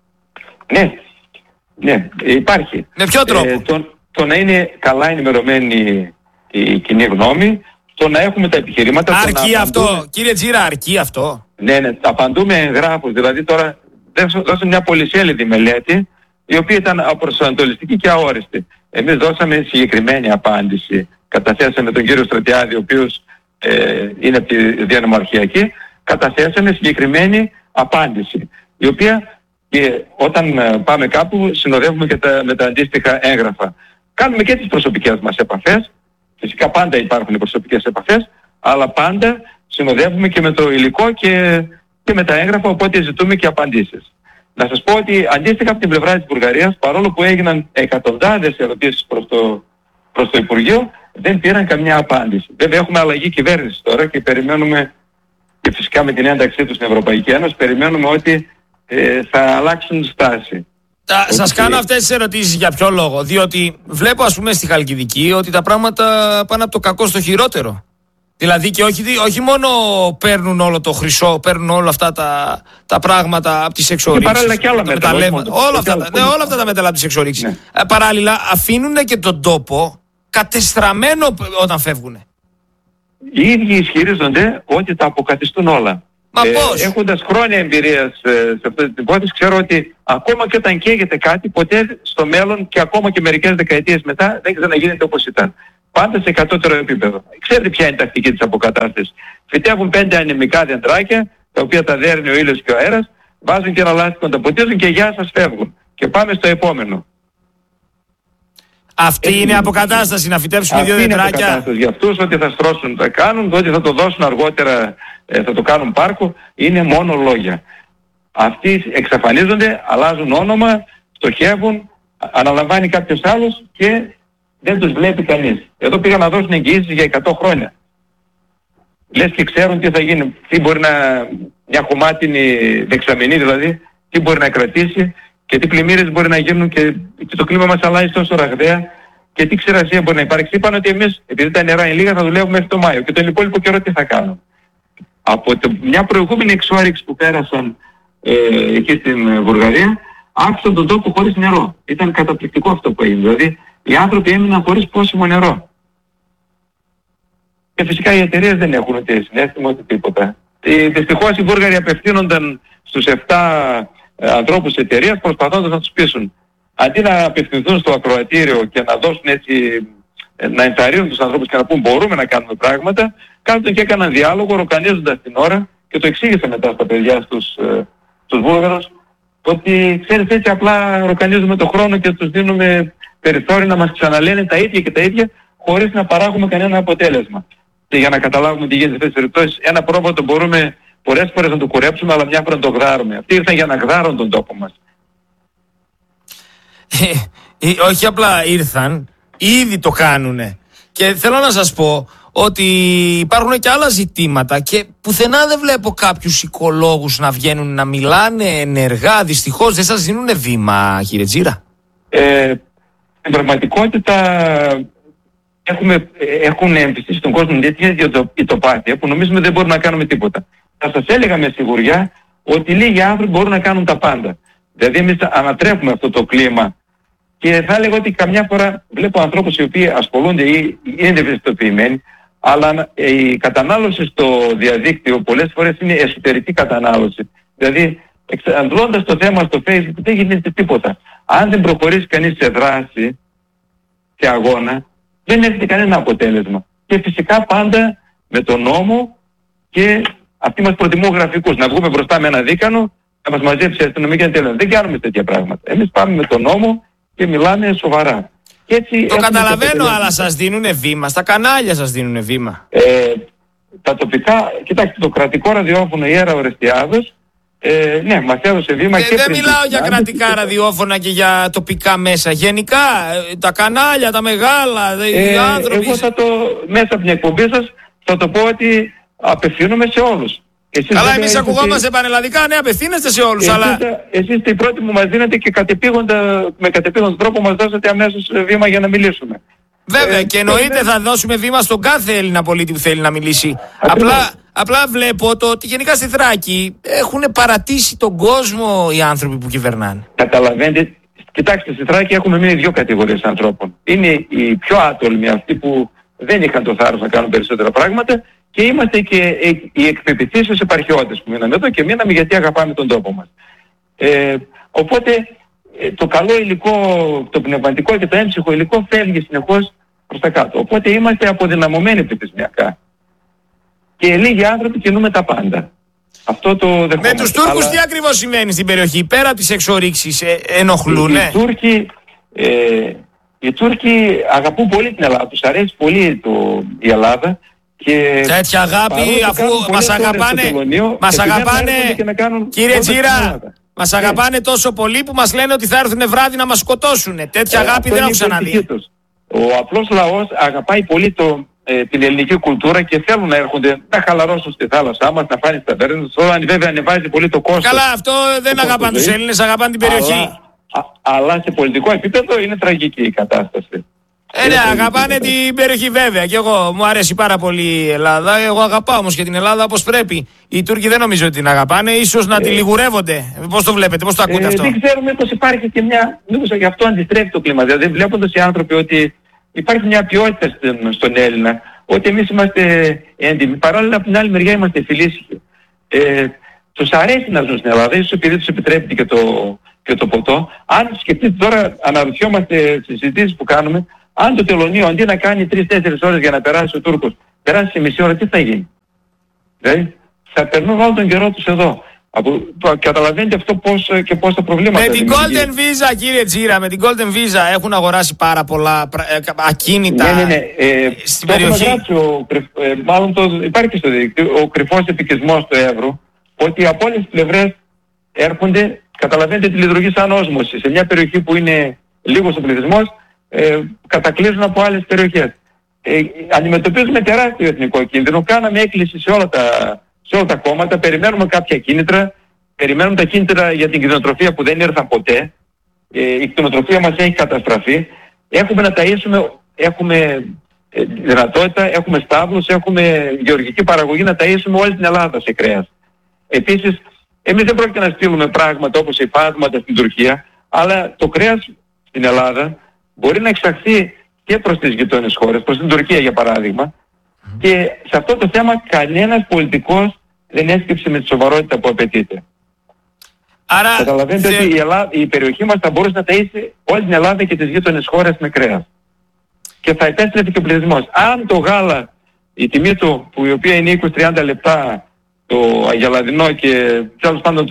Ναι, υπάρχει. Με ποιο τρόπο? Το να είναι καλά ενημερωμένη η κοινή γνώμη, το να έχουμε τα επιχειρήματα... Αρκεί αυτό, κύριε Τζίρα, αρκεί αυτό? Ναι, απαντούμε εγγράφους. Δηλαδή τώρα δώσαμε μια πολυσέλιδη μελέτη, η οποία ήταν απροσανατολιστική και αόριστη. Εμείς δώσαμε συγκεκριμένη απάντηση. Καταθέσαμε τον κύριο Στρατιάδη, ο οποίος είναι από τη διανομαρχιακή, καταθέσαμε συγκεκριμένη απάντηση, η οποία και όταν πάμε κάπου συνοδεύουμε και με τα αντίστοιχα έγγραφα. Κάνουμε και τις προσωπικές μας επαφές, φυσικά πάντα υπάρχουν οι προσωπικές επαφές, αλλά πάντα συνοδεύουμε και με το υλικό και με τα έγγραφα, οπότε ζητούμε και απαντήσεις. Να σας πω ότι αντίστοιχα από την πλευρά της Βουλγαρίας, παρόλο που έγιναν εκατοντάδες ερωτήσεις προς το Υπουργείο, δεν πήραν καμιά απάντηση. Βέβαια έχουμε αλλαγή κυβέρνηση τώρα και περιμένουμε, και φυσικά με την ένταξή τους στην Ευρωπαϊκή Ένωση, περιμένουμε ότι θα αλλάξουν στάση. Σας κάνω αυτές τις ερωτήσεις για ποιο λόγο? Διότι βλέπω ας πούμε στη Χαλκιδική ότι τα πράγματα πάνε από το κακό στο χειρότερο. Δηλαδή και όχι μόνο παίρνουν όλο το χρυσό, παίρνουν όλα αυτά τα πράγματα από τις εξορίξεις. Και παράλληλα και άλλα μέταλλα. Όλα αυτά τα μέταλλα από τις εξορίξεις. Ναι. Παράλληλα αφήνουν και τον τόπο κατεστραμμένο όταν φεύγουν. Οι ίδιοι ισχυρίζονται ότι τα αποκαθιστούν όλα. Μα πώς? Έχοντας χρόνια εμπειρίας σε αυτή την υπόθεση, ξέρω ότι ακόμα και όταν καίγεται κάτι, ποτέ στο μέλλον και ακόμα και μερικές δεκαετίες μετά δεν ξαναγίνεται όπως ήταν. Πάντα σε κατώτερο επίπεδο. Ξέρετε ποια είναι η τακτική της αποκατάστασης. Φυτεύουν 5 ανεμικά δεντράκια, τα οποία τα δέρνει ο ήλιος και ο αέρας, βάζουν και ένα λάστιχο, τα ποτίζουν και γεια σας, φεύγουν. Και πάμε στο επόμενο. Αυτή είναι αποκατάσταση, να φυτέψουμε 2 δεντράκια. Αυτή είναι αποκατάσταση για αυτούς, ότι θα στρώσουν, θα κάνουν, ότι θα το δώσουν αργότερα, θα το κάνουν πάρκο, είναι μόνο λόγια. Αυτοί εξαφανίζονται, αλλάζουν όνομα, στοχεύουν, αναλαμβάνει κάποιος άλλος και δεν τους βλέπει κανείς. Εδώ πήγαν να δώσουν εγγυήσεις για 100 χρόνια. Λες και ξέρουν τι θα γίνει, τι μπορεί να, μια χωμάτινη δεξαμενή δηλαδή, τι μπορεί να κρατήσει και τι πλημμύρες μπορεί να γίνουν και το κλίμα μας αλλάζει τόσο ραγδαία και τι ξηρασία μπορεί να υπάρξει. Είπαν ότι εμείς, επειδή τα νερά είναι λίγα, θα δουλεύουμε μέχρι το Μάιο και τον υπόλοιπο καιρό τι θα κάνουν. Από μια προηγούμενη εξόρυξη που πέρασαν εκεί στην Βουλγαρία, άφησαν τον τόπο χωρίς νερό. Ήταν καταπληκτικό αυτό που έγινε. Δηλαδή οι άνθρωποι έμειναν χωρίς πόσιμο νερό. Και φυσικά οι εταιρείες δεν έχουν ούτε συνέστημα ούτε τίποτα. Δυστυχώς οι Βούλγαροι απευθύνονταν στους 7 ανθρώπους της εταιρείας προσπαθώντας να τους πείσουν. Αντί να απευθυνθούν στο ακροατήριο και να δώσουν έτσι, να ενθαρρύνουν τους ανθρώπους και να πούν μπορούμε να κάνουμε πράγματα, κάθονταν και έκαναν διάλογο ροκανίζοντας την ώρα και το εξήγησα μετά στα παιδιά στους Βούλγαρους ότι ξέρεις έτσι απλά ροκανίζουμε το χρόνο και τους δίνουμε περιθώριο να μας ξαναλένε τα ίδια και τα ίδια χωρίς να παράγουμε κανένα αποτέλεσμα. Και για να καταλάβουμε τι γίνεται σε αυτές τις περιπτώσεις, ένα πρόβατο μπορούμε πολλές φορές να το κουρέψουμε, αλλά μια φορά να το γδάρουμε. Αυτοί ήρθαν για να γδάρουν τον τόπο μας. Όχι απλά ήρθαν, ήδη το κάνουνε. Και θέλω να σας πω ότι υπάρχουν και άλλα ζητήματα και πουθενά δεν βλέπω κάποιους οικολόγους να βγαίνουν να μιλάνε ενεργά. Δυστυχώς δεν σας δίνουνε βήμα, κύριε Τζίρα. Στην πραγματικότητα έχουν εμπιστήσει στον κόσμο τέτοια ητοπάθεια που νομίζουμε δεν μπορούμε να κάνουμε τίποτα. Θα σας έλεγα με σιγουριά ότι λίγοι άνθρωποι μπορούν να κάνουν τα πάντα. Δηλαδή εμείς ανατρέπουμε αυτό το κλίμα και θα έλεγα ότι καμιά φορά βλέπω ανθρώπους οι οποίοι ασχολούνται ή είναι ευαισθητοποιημένοι, αλλά η κατανάλωση στο διαδίκτυο πολλές φορές είναι εσωτερική κατανάλωση. Δηλαδή εξαντλώντας το θέμα στο Facebook δεν γίνεται τίποτα. Αν δεν προχωρήσει κανείς σε δράση, σε αγώνα, δεν έχετε κανένα αποτέλεσμα. Και φυσικά πάντα με τον νόμο και αυτοί μας προτιμούν γραφικούς. Να βγούμε μπροστά με ένα δίκανο, να μας μαζέψει η αστυνομία και τέλος. Δεν κάνουμε τέτοια πράγματα. Εμείς πάμε με τον νόμο και μιλάμε σοβαρά. Και έτσι το καταλαβαίνω, αλλά σας δίνουνε βήμα. Στα κανάλια σας δίνουνε βήμα. Τα τοπικά, κοιτάξτε, το κρατικό ραδιόφωνο Ιέρα Ορεστιάδος, ναι, μας έδωσε βήμα και δεν μιλάω για κρατικά ραδιόφωνα και για τοπικά μέσα. Γενικά, τα κανάλια, τα μεγάλα, οι άνθρωποι. Εγώ μέσα από την εκπομπή σας θα το πω ότι απευθύνομαι σε όλους. Καλά, εμείς ακουγόμαστε πανελλαδικά, ναι, απευθύνεστε σε όλους, αλλά εσείς είστε οι πρώτοι που μας δίνετε και με κατεπήγοντα τρόπο μας δώσατε αμέσως βήμα για να μιλήσουμε. Βέβαια, και εννοείται θα δώσουμε βήμα στον κάθε Έλληνα πολίτη που θέλει να μιλήσει. Απλά βλέπω ότι γενικά στη Θράκη έχουν παρατήσει τον κόσμο οι άνθρωποι που κυβερνάνε. Καταλαβαίνετε, κοιτάξτε, στη Θράκη έχουμε μείνει 2 κατηγορίες ανθρώπων. Είναι οι πιο άτολμοι, αυτοί που δεν είχαν το θάρρος να κάνουν περισσότερα πράγματα, και είμαστε και οι εκπεποιθήσεις επαρχιώτες που μείναμε εδώ και μείναμε γιατί αγαπάμε τον τόπο μας. Οπότε το καλό υλικό, το πνευματικό και το έμψυχο υλικό φεύγει συνεχώς προς τα κάτω. Οπότε είμαστε αποδυναμωμένοι πληθυσμιακά. Και λίγοι άνθρωποι κινούμε τα πάντα. Αυτό το δεχόμαστε. Με τους Τούρκους τι ακριβώς σημαίνει στην περιοχή, πέρα από τις εξορίξεις, ενοχλούνε? Οι Τούρκοι αγαπούν πολύ την Ελλάδα, τους αρέσει πολύ η Ελλάδα. Και τέτοια αγάπη, αφού μας αγαπάνε, κύριε Τζίρα, μας αγαπάνε τόσο πολύ που μας λένε ότι θα έρθουν βράδυ να μας σκοτώσουν. Τέτοια αγάπη δεν έχω ξαναδεί. Ο απλός λαός αγαπάει πολύ την ελληνική κουλτούρα και θέλουν να έρχονται να χαλαρώσουν στη θάλασσά μας, να φάνε στα ταβέρνες. Τώρα βέβαια ανεβάζει πολύ το κόστος. Καλά, αυτό δεν αγαπάνε τους Έλληνες, αγαπάνε την περιοχή. Αλλά σε πολιτικό επίπεδο είναι τραγική η κατάσταση. Ναι, αγαπάνε την περιοχή βέβαια και εγώ μου αρέσει πάρα πολύ η Ελλάδα. Εγώ αγαπάω όμως και την Ελλάδα όπως πρέπει. Οι Τούρκοι δεν νομίζω ότι την αγαπάνε, ίσως να τη λιγουρεύονται. Πώς το βλέπετε, πώς το ακούτε αυτό? Δεν ξέρουμε πως υπάρχει και μήπως γι' αυτό αντιστρέφει το κλίμα. Δηλαδή βλέποντας οι άνθρωποι ότι υπάρχει μια ποιότητα στον Έλληνα, ότι εμείς είμαστε έντιμοι. Παράλληλα από την άλλη μεριά είμαστε φιλήσυχοι. τους αρέσει να ζουν στην Ελλάδα, ίσως επειδή τους επιτρέπει και το ποτό. Αν σκεφτείτε τώρα, αναρωτιόμαστε στις συζητήσεις που κάνουμε, αν το τελωνείο αντί να κάνει 3-4 ώρες για να περάσει ο Τούρκος, περάσει σε μισή ώρα, τι θα γίνει? Δηλαδή, θα περνούν όλο τον καιρό τους εδώ. Καταλαβαίνετε αυτό πόσα προβλήματα. Με την Golden Visa, κύριε Τζίρα, με την Golden Visa έχουν αγοράσει πάρα πολλά ακίνητα στην περιοχή. Μάλλον υπάρχει στο δίκτυο ο κρυφός επικισμός του Εύρου, ότι από όλες τις πλευρές έρχονται, καταλαβαίνετε, τη λειτουργεί σαν όσμωση. Σε μια περιοχή που είναι λίγος ο πληθυσμός, κατακλείζουν από άλλες περιοχές. Αντιμετωπίζουμε τεράστιο εθνικό κίνδυνο. Κάναμε έκκληση σε όλα τα κόμματα, περιμένουμε κάποια κίνητρα, περιμένουμε τα κίνητρα για την κτηνοτροφία που δεν ήρθαν ποτέ. Η κτηνοτροφία μας έχει καταστραφεί. Έχουμε να ταΐσουμε, έχουμε δυνατότητα, έχουμε στάβλους, έχουμε γεωργική παραγωγή να ταΐσουμε όλη την Ελλάδα σε κρέας. Επίσης, εμείς δεν πρόκειται να στείλουμε πράγματα όπως υφάσματα στην Τουρκία, αλλά το κρέας στην Ελλάδα μπορεί να εξαχθεί και προς τις γειτόνες χώρες, προς την Τουρκία για παράδειγμα, και σε αυτό το θέμα κανένας πολιτικός δεν έσκυψε με τη σοβαρότητα που απαιτείται. Άρα, καταλαβαίνετε ότι η περιοχή μας θα μπορούσε να ταΐσει όλη την Ελλάδα και τις γείτονες χώρες με κρέας. Και θα επέστρεφε και ο πληθυσμός. Αν το γάλα, η τιμή του, που η οποία είναι 20-30 λεπτά, το αγελαδινό και τέλος πάντων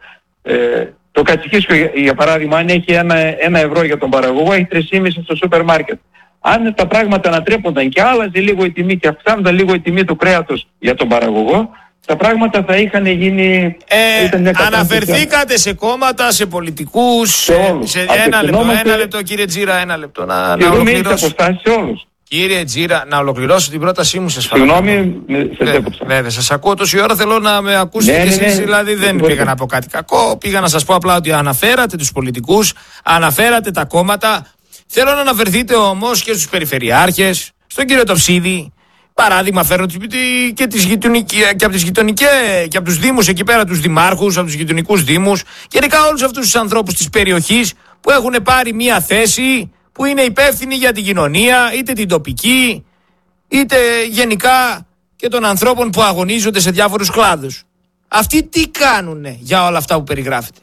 το κατσικίσκιο για παράδειγμα, αν έχει 1 ευρώ για τον παραγωγό, έχει 3,5 στο σούπερ μάρκετ. Αν τα πράγματα ανατρέπονταν και άλλαζε λίγο η τιμή και αυξάνονταν λίγο η τιμή του κρέατος για τον παραγωγό, τα πράγματα θα είχαν γίνει... Αναφερθήκατε σε κόμματα, σε πολιτικούς, σε ένα λεπτό κύριε Τζίρα, ένα λεπτό να ολοκληρώσω. Κύριε Τζίρα, να ολοκληρώσω την πρότασή μου, σας παρακαλώ. Συγγνώμη, σας έκοψα. Βέβαια, σας ακούω τόση ώρα, θέλω να με ακούσετε κι εσείς, δηλαδή δεν πήγα να πω κάτι κακό, πήγα να σας πω απλά ότι αναφέρατε τους πολιτικούς, αναφέρατε τα κόμματα. Θέλω να αναφερθείτε όμως και στους περιφερειάρχες, στον κύριο Τοψίδη. Παράδειγμα φέρνω και από τις γειτονικές και από τους δήμους εκεί πέρα, τους δημάρχους, από τους γειτονικούς δήμους. Γενικά όλους αυτούς τους ανθρώπους της περιοχής που έχουν πάρει μια θέση, που είναι υπεύθυνοι για την κοινωνία, είτε την τοπική, είτε γενικά και των ανθρώπων που αγωνίζονται σε διάφορους κλάδους. Αυτοί τι κάνουνε για όλα αυτά που περιγράφετε?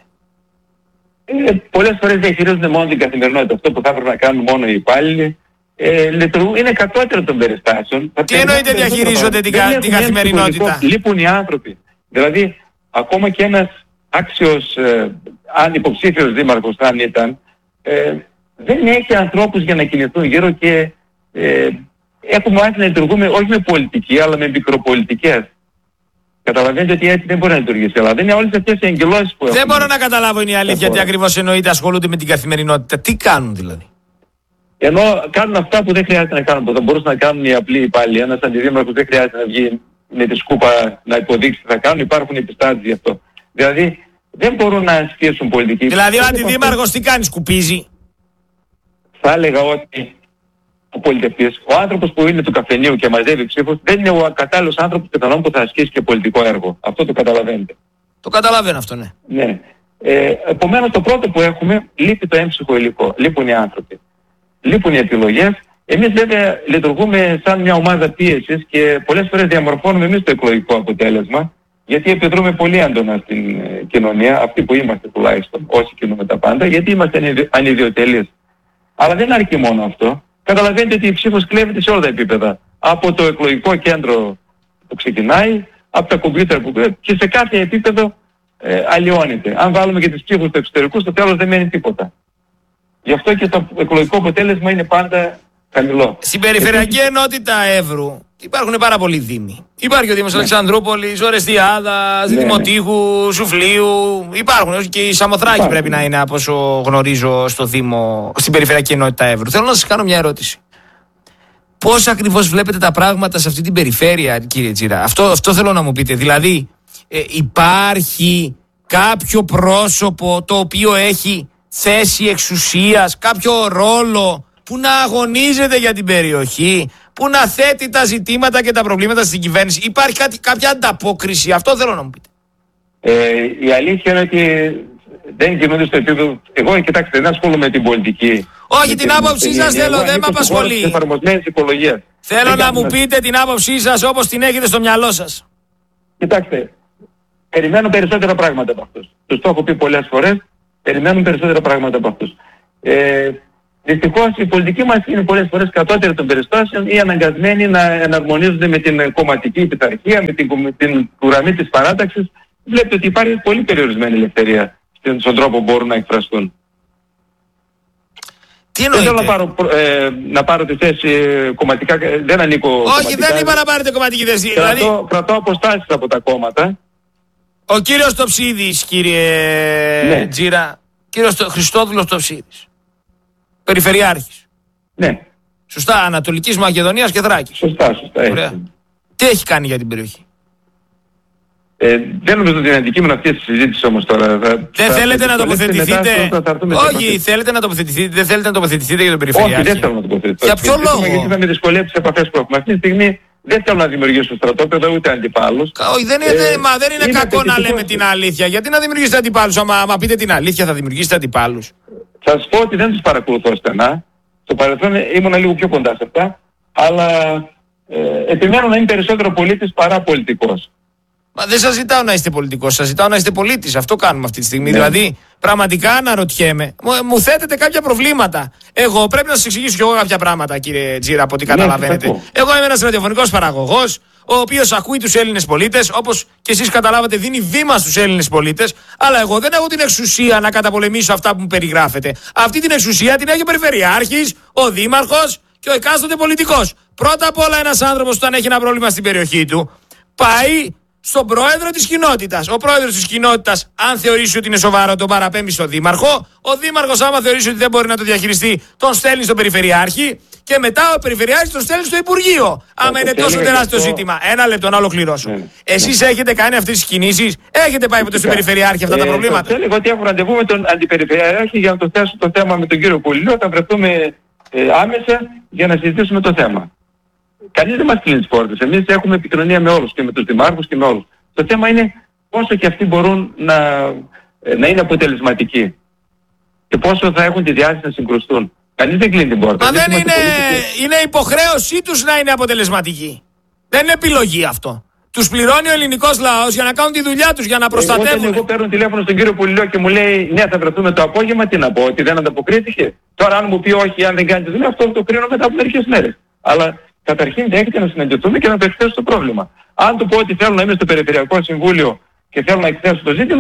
Πολλές φορές διαχειρίζονται μόνο την καθημερινότητα. Αυτό που θα έπρεπε να κάνουν μόνο οι υπάλληλοι. Είναι κατώτερο των περιστάσεων. Τι εννοείται διαχειρίζονται την καθημερινότητα? Λείπουν οι άνθρωποι. Δηλαδή, ακόμα και ένας άξιος, αν υποψήφιος δήμαρχος αν ήταν, δεν έχει ανθρώπους για να κινηθούν γύρω και έχουμε μάθει να λειτουργούμε όχι με πολιτική, αλλά με μικροπολιτικές. Καταλαβαίνετε ότι έτσι δεν μπορεί να λειτουργήσει. Αλλά δεν είναι όλες αυτές οι εγκυλώσεις που έχουμε. Δεν μπορώ να καταλάβω, είναι η αλήθεια, τι ακριβώς εννοείται, ασχολούνται με την καθημερινότητα. Τι κάνουν δηλαδή? Ενώ κάνουν αυτά που δεν χρειάζεται να κάνουν, που θα μπορούσαν να κάνουν οι απλοί υπάλληλοι. Ένας αντιδήμαρχος δεν χρειάζεται να βγει με τη σκούπα να υποδείξει τι θα κάνουν, υπάρχουν επιστάσεις γι' αυτό. Δηλαδή δεν μπορούν να ασκήσουν πολιτική. Δηλαδή ο αντιδήμαρχος τι κάνει, σκουπίζει? Θα έλεγα ότι ο πολιτευτής, ο άνθρωπος που είναι του καφενείου και μαζεύει ψήφους, δεν είναι ο κατάλληλος άνθρωπος πιθανόν που θα ασκήσει και πολιτικό έργο. Αυτό το καταλαβαίνετε. Το καταλαβαίνω αυτό, ναι. Ναι. Επομένως το πρώτο που έχουμε, λείπει το έμψυχο υλικό. Λείπουν οι άνθρωποι. Λείπουν οι επιλογές. Εμείς βέβαια λειτουργούμε σαν μια ομάδα πίεσης και πολλές φορές διαμορφώνουμε εμείς το εκλογικό αποτέλεσμα, γιατί επιδρούμε πολύ έντονα στην κοινωνία, αυτοί που είμαστε τουλάχιστον, όσοι κινούμε τα πάντα, γιατί είμαστε ανιδιοτελείς. Αλλά δεν αρκεί μόνο αυτό. Καταλαβαίνετε ότι η ψήφος κλέβεται σε όλα τα επίπεδα. Από το εκλογικό κέντρο που ξεκινάει, από τα κομπιούτερ που κλέβεται και σε κάθε επίπεδο αλλοιώνεται. Αν βάλουμε και τις ψήφους του εξωτερικού, στο τέλος δεν μένει τίποτα. Γι' αυτό και το εκλογικό αποτέλεσμα είναι πάντα χαμηλό. Στην περιφερειακή ενότητα Εύρου υπάρχουν πάρα πολλοί δήμοι. Υπάρχει ο Δήμος Αλεξανδρούπολης, Ορεστιάδας, Δημοτήχου, Σουφλίου. Υπάρχουν και η Σαμοθράκη πρέπει να είναι, από όσο γνωρίζω, στην περιφερειακή ενότητα Εύρου. Θέλω να σας κάνω μια ερώτηση. Πώς ακριβώς βλέπετε τα πράγματα σε αυτή την περιφέρεια, κύριε Τζίρα? Αυτό θέλω να μου πείτε. Δηλαδή, υπάρχει κάποιο πρόσωπο το οποίο έχει θέση εξουσίας, κάποιο ρόλο που να αγωνίζεται για την περιοχή, που να θέτει τα ζητήματα και τα προβλήματα στην κυβέρνηση? Υπάρχει κάποια ανταπόκριση? Αυτό θέλω να μου πείτε. Η αλήθεια είναι ότι δεν κινούνται στο επίπεδο. Εγώ, κοιτάξτε, δεν ασχολούμαι με την πολιτική. Όχι, την άποψή σας θέλω, δεν με απασχολεί. Θέλω να μου πείτε την άποψή σας όπως την έχετε στο μυαλό σας. Κοιτάξτε, περιμένουν περισσότερα πράγματα από αυτούς. Τους το έχω πει πολλές φορές, περιμένουν περισσότερα πράγματα από αυτούς. Δυστυχώς η πολιτική μας είναι πολλές φορές κατώτερη των περιστάσεων ή αναγκασμένοι να εναρμονίζονται με την κομματική πειθαρχία, με την γραμμή της παράταξης. Βλέπετε ότι υπάρχει πολύ περιορισμένη ελευθερία στον τρόπο που μπορούν να εκφραστούν. Τι εννοείται? Δεν θέλω να πάρω τη θέση κομματικά, δεν ανήκω όχι, κομματικά. δεν είπα να πάρετε κομματική θέση. Κρατώ αποστάσεις από τα κόμματα. Ο κύριος Τοψίδης, κύριε Τζίρα, κύριος Χριστόδουλος Τοψίδης, Περιφερειάρχης. Ναι. Σωστά, Ανατολικής Μακεδονίας και Θράκης. Σωστά. Ωραία. Τι έχει κάνει για την περιοχή? Δεν νομίζω ότι είναι αντικείμενο αυτή τη συζήτηση όμως τώρα. Δεν θέλετε να τοποθετηθείτε? Όχι, θέλετε να τοποθετηθείτε, δεν θέλετε να τοποθετηθείτε για τον Περιφερειάρχη? Όχι, δεν θέλω να τοποθετηθώ. Για ποιο λόγο? Γιατί θα με δυσκολεύσει τις επαφές που έχουμε. Αυτή τη στιγμή δεν θέλω να δημιουργήσω στρατόπεδο ούτε αντιπάλους. Όχι, δεν είναι κακό να λέμε την αλήθεια. Γιατί να δημιουργήσετε αντιπάλους? Άμα πείτε την αλήθεια, θα δημιουργήσετε αντιπάλους. Θα σας πω ότι δεν τους παρακολουθώ στενά. Στο παρελθόν ήμουν λίγο πιο κοντά σε αυτά. Αλλά επιμένω να είμαι περισσότερο πολίτης παρά πολιτικός. Μα δεν σας ζητάω να είστε πολιτικός, σας ζητάω να είστε πολίτης. Αυτό κάνουμε αυτή τη στιγμή. Ναι. Δηλαδή, πραγματικά αναρωτιέμαι, μου θέτετε κάποια προβλήματα. Εγώ πρέπει να σας εξηγήσω κι εγώ κάποια πράγματα, κύριε Τζίρα, από ό,τι καταλαβαίνετε. Εγώ είμαι ένας ραδιοφωνικός παραγωγός, ο οποίος ακούει τους Έλληνες πολίτες, όπως και εσείς καταλάβατε, δίνει βήμα στους Έλληνες πολίτες. Αλλά εγώ δεν έχω την εξουσία να καταπολεμήσω αυτά που μου περιγράφετε. Αυτή την εξουσία την έχει ο Περιφερειάρχης, ο Δήμαρχος και ο εκάστοτε πολιτικός. Πρώτα απ' όλα, ένας άνθρωπος, όταν έχει ένα πρόβλημα στην περιοχή του, πάει στον πρόεδρο της κοινότητας. Ο πρόεδρος της κοινότητας, αν θεωρήσει ότι είναι σοβαρό, τον παραπέμπει στον δήμαρχο. Ο δήμαρχος, άμα θεωρήσει ότι δεν μπορεί να το διαχειριστεί, τον στέλνει στον περιφερειάρχη. Και μετά ο περιφερειάρχης τον στέλνει στο Υπουργείο. Άμα είναι τόσο τεράστιο ζήτημα. Ένα λεπτό να ολοκληρώσω. Εσείς έχετε κάνει αυτές τις κινήσεις? Έχετε πάει ποτέ στον περιφερειάρχη αυτά τα προβλήματα? Θέλω ότι έχω ραντεβού με τον αντιπεριφερειάρχη για να το θέσω το θέμα με τον κύριο Πολυλό. Θα βρεθούμε άμεσα για να συζητήσουμε το θέμα. Κανείς δεν μας κλείνει τις πόρτες. Εμείς έχουμε επικοινωνία με όλους και με τους δημάρχους και με όλους. Το θέμα είναι πόσο και αυτοί μπορούν να είναι αποτελεσματικοί και πόσο θα έχουν τη διάθεση να συγκρουστούν. Κανείς δεν κλείνει την πόρτα. Μα δεν είναι υποχρέωσή τους να είναι αποτελεσματικοί. Δεν είναι επιλογή αυτό. Τους πληρώνει ο ελληνικός λαός για να κάνουν τη δουλειά τους, για να προστατεύουν. Εγώ παίρνω τηλέφωνο στον κύριο Πολυλό και μου λέει ναι, θα βρεθούμε το απόγευμα, τι να πω, ότι δεν ανταποκρίθηκε? Τώρα αν μου πει όχι, αν δεν κάνει τη δουλειά, αυτό το κρίνω μετά από μερικές μέρες. Αλλά καταρχήν δέχεται να συναντηθούμε και να το εκθέσω το πρόβλημα. Αν του πω ότι θέλω να είμαι στο Περιφερειακό Συμβούλιο και θέλω να εκθέσω το ζήτημα,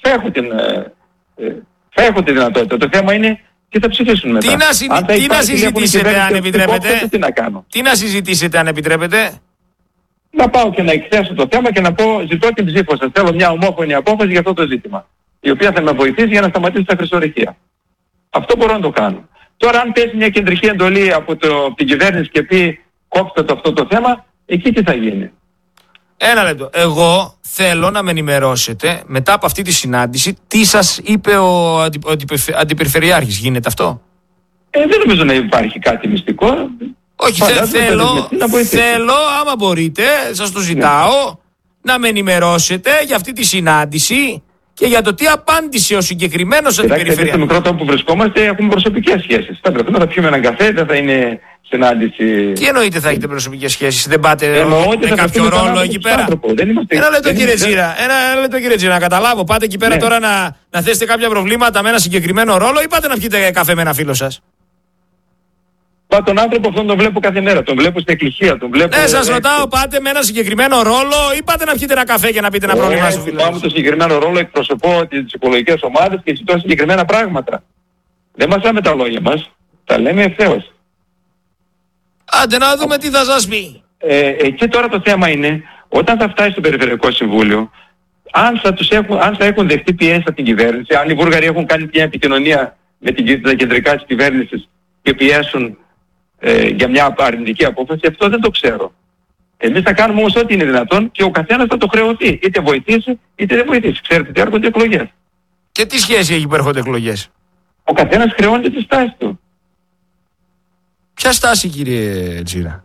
θα έχω τη δυνατότητα. Το θέμα είναι τι θα ψηφίσουν μετά. Τι να συζητήσετε, αν επιτρέπετε? Τι να κάνω? Τι να συζητήσετε, αν επιτρέπετε? Να πάω και να εκθέσω το θέμα και να πω ζητώ την ψήφο σας. Θέλω μια ομόφωνη απόφαση για αυτό το ζήτημα, η οποία θα με βοηθήσει για να σταματήσει τα χρυσορυχεία. Αυτό μπορώ να το κάνω. Τώρα αν πέσει μια κεντρική εντολή από την κυβέρνηση και πει κόψτε το αυτό το θέμα, εκεί τι θα γίνει? Ένα λεπτό. Εγώ θέλω να με ενημερώσετε μετά από αυτή τη συνάντηση τι σας είπε ο αντιπεριφερειάρχης. Γίνεται αυτό? Δεν νομίζω να υπάρχει κάτι μυστικό. Όχι, θέλω, άμα μπορείτε, σας το ζητάω, να με ενημερώσετε για αυτή τη συνάντηση και για το τι απάντησε ο συγκεκριμένος αντιπεριφερειάρχης. Στο μικρό τόπο που βρισκόμαστε έχουμε προσωπικές σχέσεις. Θα βρεθούμε, θα πιούμε έναν καφέ, δεν θα είναι συνάντηση. Τι εννοείται θα έχετε προσωπικές σχέσεις? Δεν πάτε με κάποιο ρόλο εκεί πέρα? Ένα λεπτό κύριε Τζίρα, να καταλάβω. Πάτε εκεί πέρα τώρα να θέσετε κάποια προβλήματα με ένα συγκεκριμένο ρόλο ή πάτε να πιείτε καφέ με ένα φίλο σας? Τον άνθρωπο αυτόν τον βλέπω κάθε μέρα, τον βλέπω στην εκκλησία, τον βλέπω... Ναι, σας ρωτάω, πάτε με ένα συγκεκριμένο ρόλο ή πάτε να πιείτε ένα καφέ και να πείτε ένα πρόβλημα σου φίλο? Πάω με το συγκεκριμένο ρόλο, εκπροσωπώ τις οικολογικές ομάδες και ζητώ συγκεκριμένα πράγματα. Δεν μας λέμε τα λόγια μας, τα λέμε ευθέως. Άντε να δούμε τι θα σας πει. Εκεί τώρα το θέμα είναι, όταν θα φτάσει στο Περιφερειακό Συμβούλιο, αν θα έχουν δεχτεί πιέσεις από την κυβέρνηση, αν οι Βούλγαροι έχουν κάνει μια επικοινωνία με τα κεντρικά της κυβέρνησης και πιέσουν για μια αρνητική απόφαση, αυτό δεν το ξέρω. Εμείς θα κάνουμε όμως ό,τι είναι δυνατόν και ο καθένας θα το χρεωθεί. Είτε βοηθήσει είτε δεν βοηθήσει. Ξέρετε ότι έρχονται εκλογές. Και τι σχέση έχει που έρχονται εκλογές? Ο καθένας χρεώνεται τη στάση του. Ποια στάση, κύριε Τζίρα?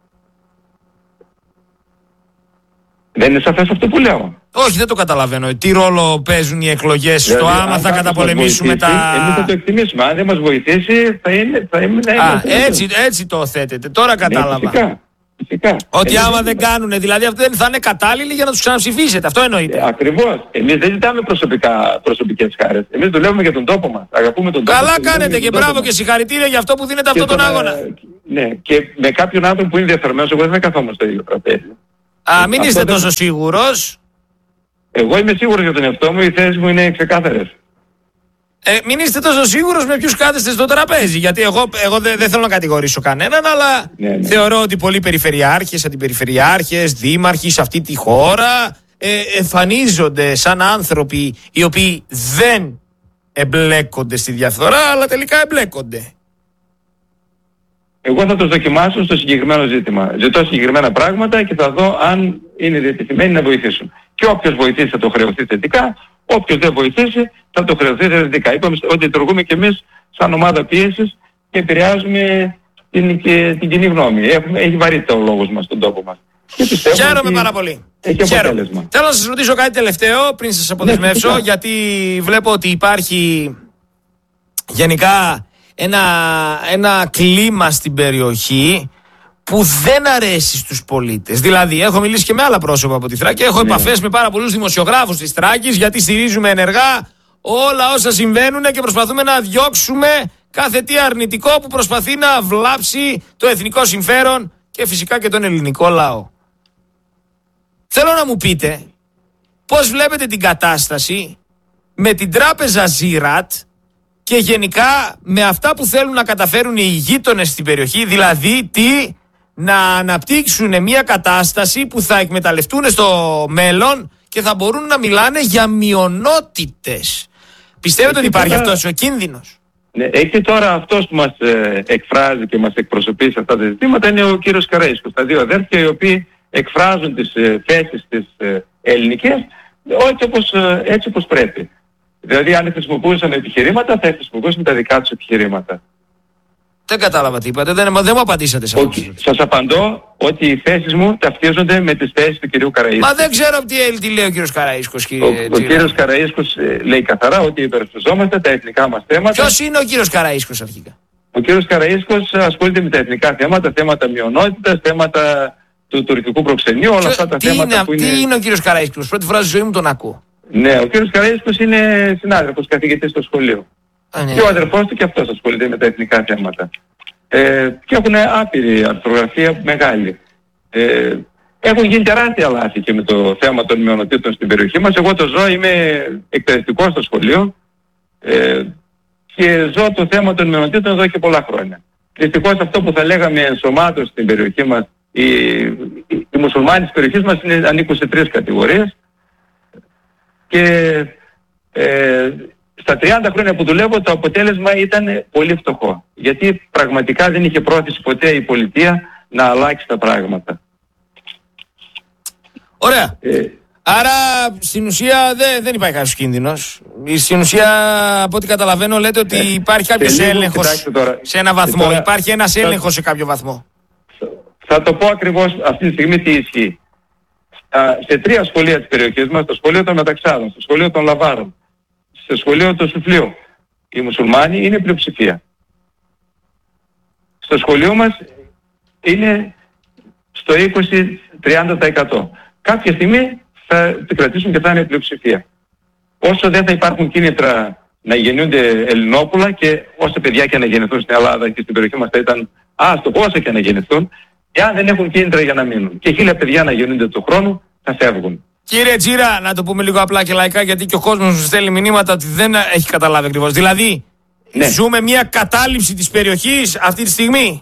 Δεν είναι σαφές αυτό που λέω? Όχι, δεν το καταλαβαίνω. Τι ρόλο παίζουν οι εκλογές στο άμα θα καταπολεμήσουμε τα... Εμείς θα το εκτιμήσουμε. Αν δεν μας βοηθήσει θα είναι... Έτσι το θέτετε. Τώρα κατάλαβα. Φυσικά. Ότι άμα δεν κάνουν, δηλαδή αυτοί δεν θα είναι κατάλληλοι για να τους ξαναψηφίσετε. Αυτό εννοείται. Ακριβώς. Εμείς δεν ζητάμε προσωπικές χάρες. Εμείς δουλεύουμε για τον τόπο μας. Αγαπούμε τον τόπο. Καλά κάνετε και μπράβο και συγχαρητήρια για αυτό που δίνετε αυτόν τον αγώνα. Ναι, και με κάποιον άνθρωπο που είναι διαφορεμένος, εγώ δεν θα καθόμουν στο ίδιο τραπέζι. Μην είστε τόσο σίγουρος. Εγώ είμαι σίγουρος για τον εαυτό μου, οι θέσεις μου είναι ξεκάθαρες. Μην είστε τόσο σίγουρος με ποιους κάθεστε στο τραπέζι. Γιατί εγώ δεν θέλω να κατηγορήσω κανέναν, αλλά θεωρώ ότι πολλοί περιφερειάρχες, αντιπεριφερειάρχες, δήμαρχοι σε αυτή τη χώρα εμφανίζονται σαν άνθρωποι οι οποίοι δεν εμπλέκονται στη διαφθορά, αλλά τελικά εμπλέκονται. Εγώ θα τους δοκιμάσω στο συγκεκριμένο ζήτημα. Ζητώ συγκεκριμένα πράγματα και θα δω αν είναι διατεθειμένοι να βοηθήσουν. Και όποιος βοηθήσει θα το χρεωθεί θετικά, όποιος δεν βοηθήσει θα το χρεωθεί θετικά. Είπαμε ότι λειτουργούμε και εμείς σαν ομάδα πίεσης και επηρεάζουμε την κοινή γνώμη. Έχει βαρύτητα ο λόγος μας στον τόπο μας. Χαίρομαι πάρα πολύ. Θέλω να σας ρωτήσω κάτι τελευταίο πριν σας αποδεσμεύσω, γιατί βλέπω ότι υπάρχει γενικά ένα κλίμα στην περιοχή που δεν αρέσει στους πολίτες. Δηλαδή, έχω μιλήσει και με άλλα πρόσωπα από τη Θράκη, έχω επαφές με πάρα πολλούς δημοσιογράφους της Θράκης, γιατί στηρίζουμε ενεργά όλα όσα συμβαίνουν και προσπαθούμε να διώξουμε κάθε τι αρνητικό που προσπαθεί να βλάψει το εθνικό συμφέρον και φυσικά και τον ελληνικό λαό. Θέλω να μου πείτε πώς βλέπετε την κατάσταση με την τράπεζα Ziraat και γενικά με αυτά που θέλουν να καταφέρουν οι γείτονες στην περιοχή, δηλαδή να αναπτύξουν μια κατάσταση που θα εκμεταλλευτούν στο μέλλον και θα μπορούν να μιλάνε για μειονότητες. Πιστεύετε ότι υπάρχει αυτός ο κίνδυνος? Ναι, εκεί τώρα αυτός που μας εκφράζει και μας εκπροσωπεί σε αυτά τα ζητήματα είναι ο κύριος Καραΐσκος. Τα δύο αδέρφια οι οποίοι εκφράζουν τις θέσεις τις ελληνικές έτσι όπως πρέπει. Δηλαδή αν χρησιμοποιούσαν επιχειρήματα θα χρησιμοποιούσαν τα δικά τους επιχειρήματα. Δεν κατάλαβα τι είπατε, δεν μου απαντήσατε σε αυτό. Σας απαντώ ότι οι θέσεις μου ταυτίζονται με τις θέσεις του κυρίου Καραΐσκου. Μα δεν ξέρω τι λέει ο κύριος Καραΐσκος, κύριε. Ο κύριος Καραΐσκος λέει καθαρά ότι υπερασπιζόμαστε τα εθνικά μας θέματα. Ποιος είναι ο κύριος Καραΐσκος αρχικά? Ο κύριος Καραΐσκος ασχολείται με τα εθνικά θέματα μειονότητας, θέματα του τουρκικού προξενείου, όλα αυτά τα θέματα που είναι... Τι είναι ο κύριος Καραΐσκος? Πρώτη φορά στη ζωή μου τον ακούω. Ναι, ο κύριος Καραΐσκος είναι συνάδελφος, καθηγητής στο σχολείο. Και ο αδερφός του και αυτός ασχολείται με τα εθνικά θέματα. Και έχουν άπειρη αρθρογραφία μεγάλη. Έχουν γίνει τεράστια λάθη και με το θέμα των μειονοτήτων στην περιοχή μας. Εγώ το ζω, είμαι εκπαιδευτικός στο σχολείο και ζω το θέμα των μειονοτήτων εδώ και πολλά χρόνια. Δυστυχώς αυτό που θα λέγαμε ενσωμάτωση στην περιοχή μας, οι μουσουλμάνοι της περιοχής μας ανήκουν σε 3 κατηγορίες και στα 30 χρόνια που δουλεύω το αποτέλεσμα ήταν πολύ φτωχό. Γιατί πραγματικά δεν είχε πρόθεση ποτέ η πολιτεία να αλλάξει τα πράγματα. Ωραία. Άρα στην ουσία δεν υπάρχει κάποιος κίνδυνος. Στην ουσία από ό,τι καταλαβαίνω λέτε ότι υπάρχει κάποιος έλεγχος σε ένα βαθμό. Τώρα, υπάρχει ένας έλεγχος σε κάποιο βαθμό. Θα το πω ακριβώς αυτή τη στιγμή τι ισχύει. Σε 3 σχολεία της περιοχής μας, το σχολείο των Μεταξάδων, στο σχολείο των Λαβάρων, στο σχολείο του Σουφλίου, οι μουσουλμάνοι είναι πλειοψηφία. Στο σχολείο μας είναι στο 20-30%. Κάποια στιγμή θα την κρατήσουν και θα είναι πλειοψηφία. Όσο δεν θα υπάρχουν κίνητρα να γεννιούνται Ελληνόπουλα και όσα παιδιά και να γεννηθούν στην Ελλάδα και στην περιοχή μας θα ήταν άστοχο όσα και να γεννηθούν, εάν δεν έχουν κίνητρα για να μείνουν και 1000 παιδιά να γεννούνται τον χρόνο, θα φεύγουν. Κύριε Τζίρα, να το πούμε λίγο απλά και λαϊκά, γιατί και ο κόσμος μου στέλνει μηνύματα ότι δεν έχει καταλάβει ακριβώς. Δηλαδή, ζούμε μια κατάληψη της περιοχής αυτή τη στιγμή.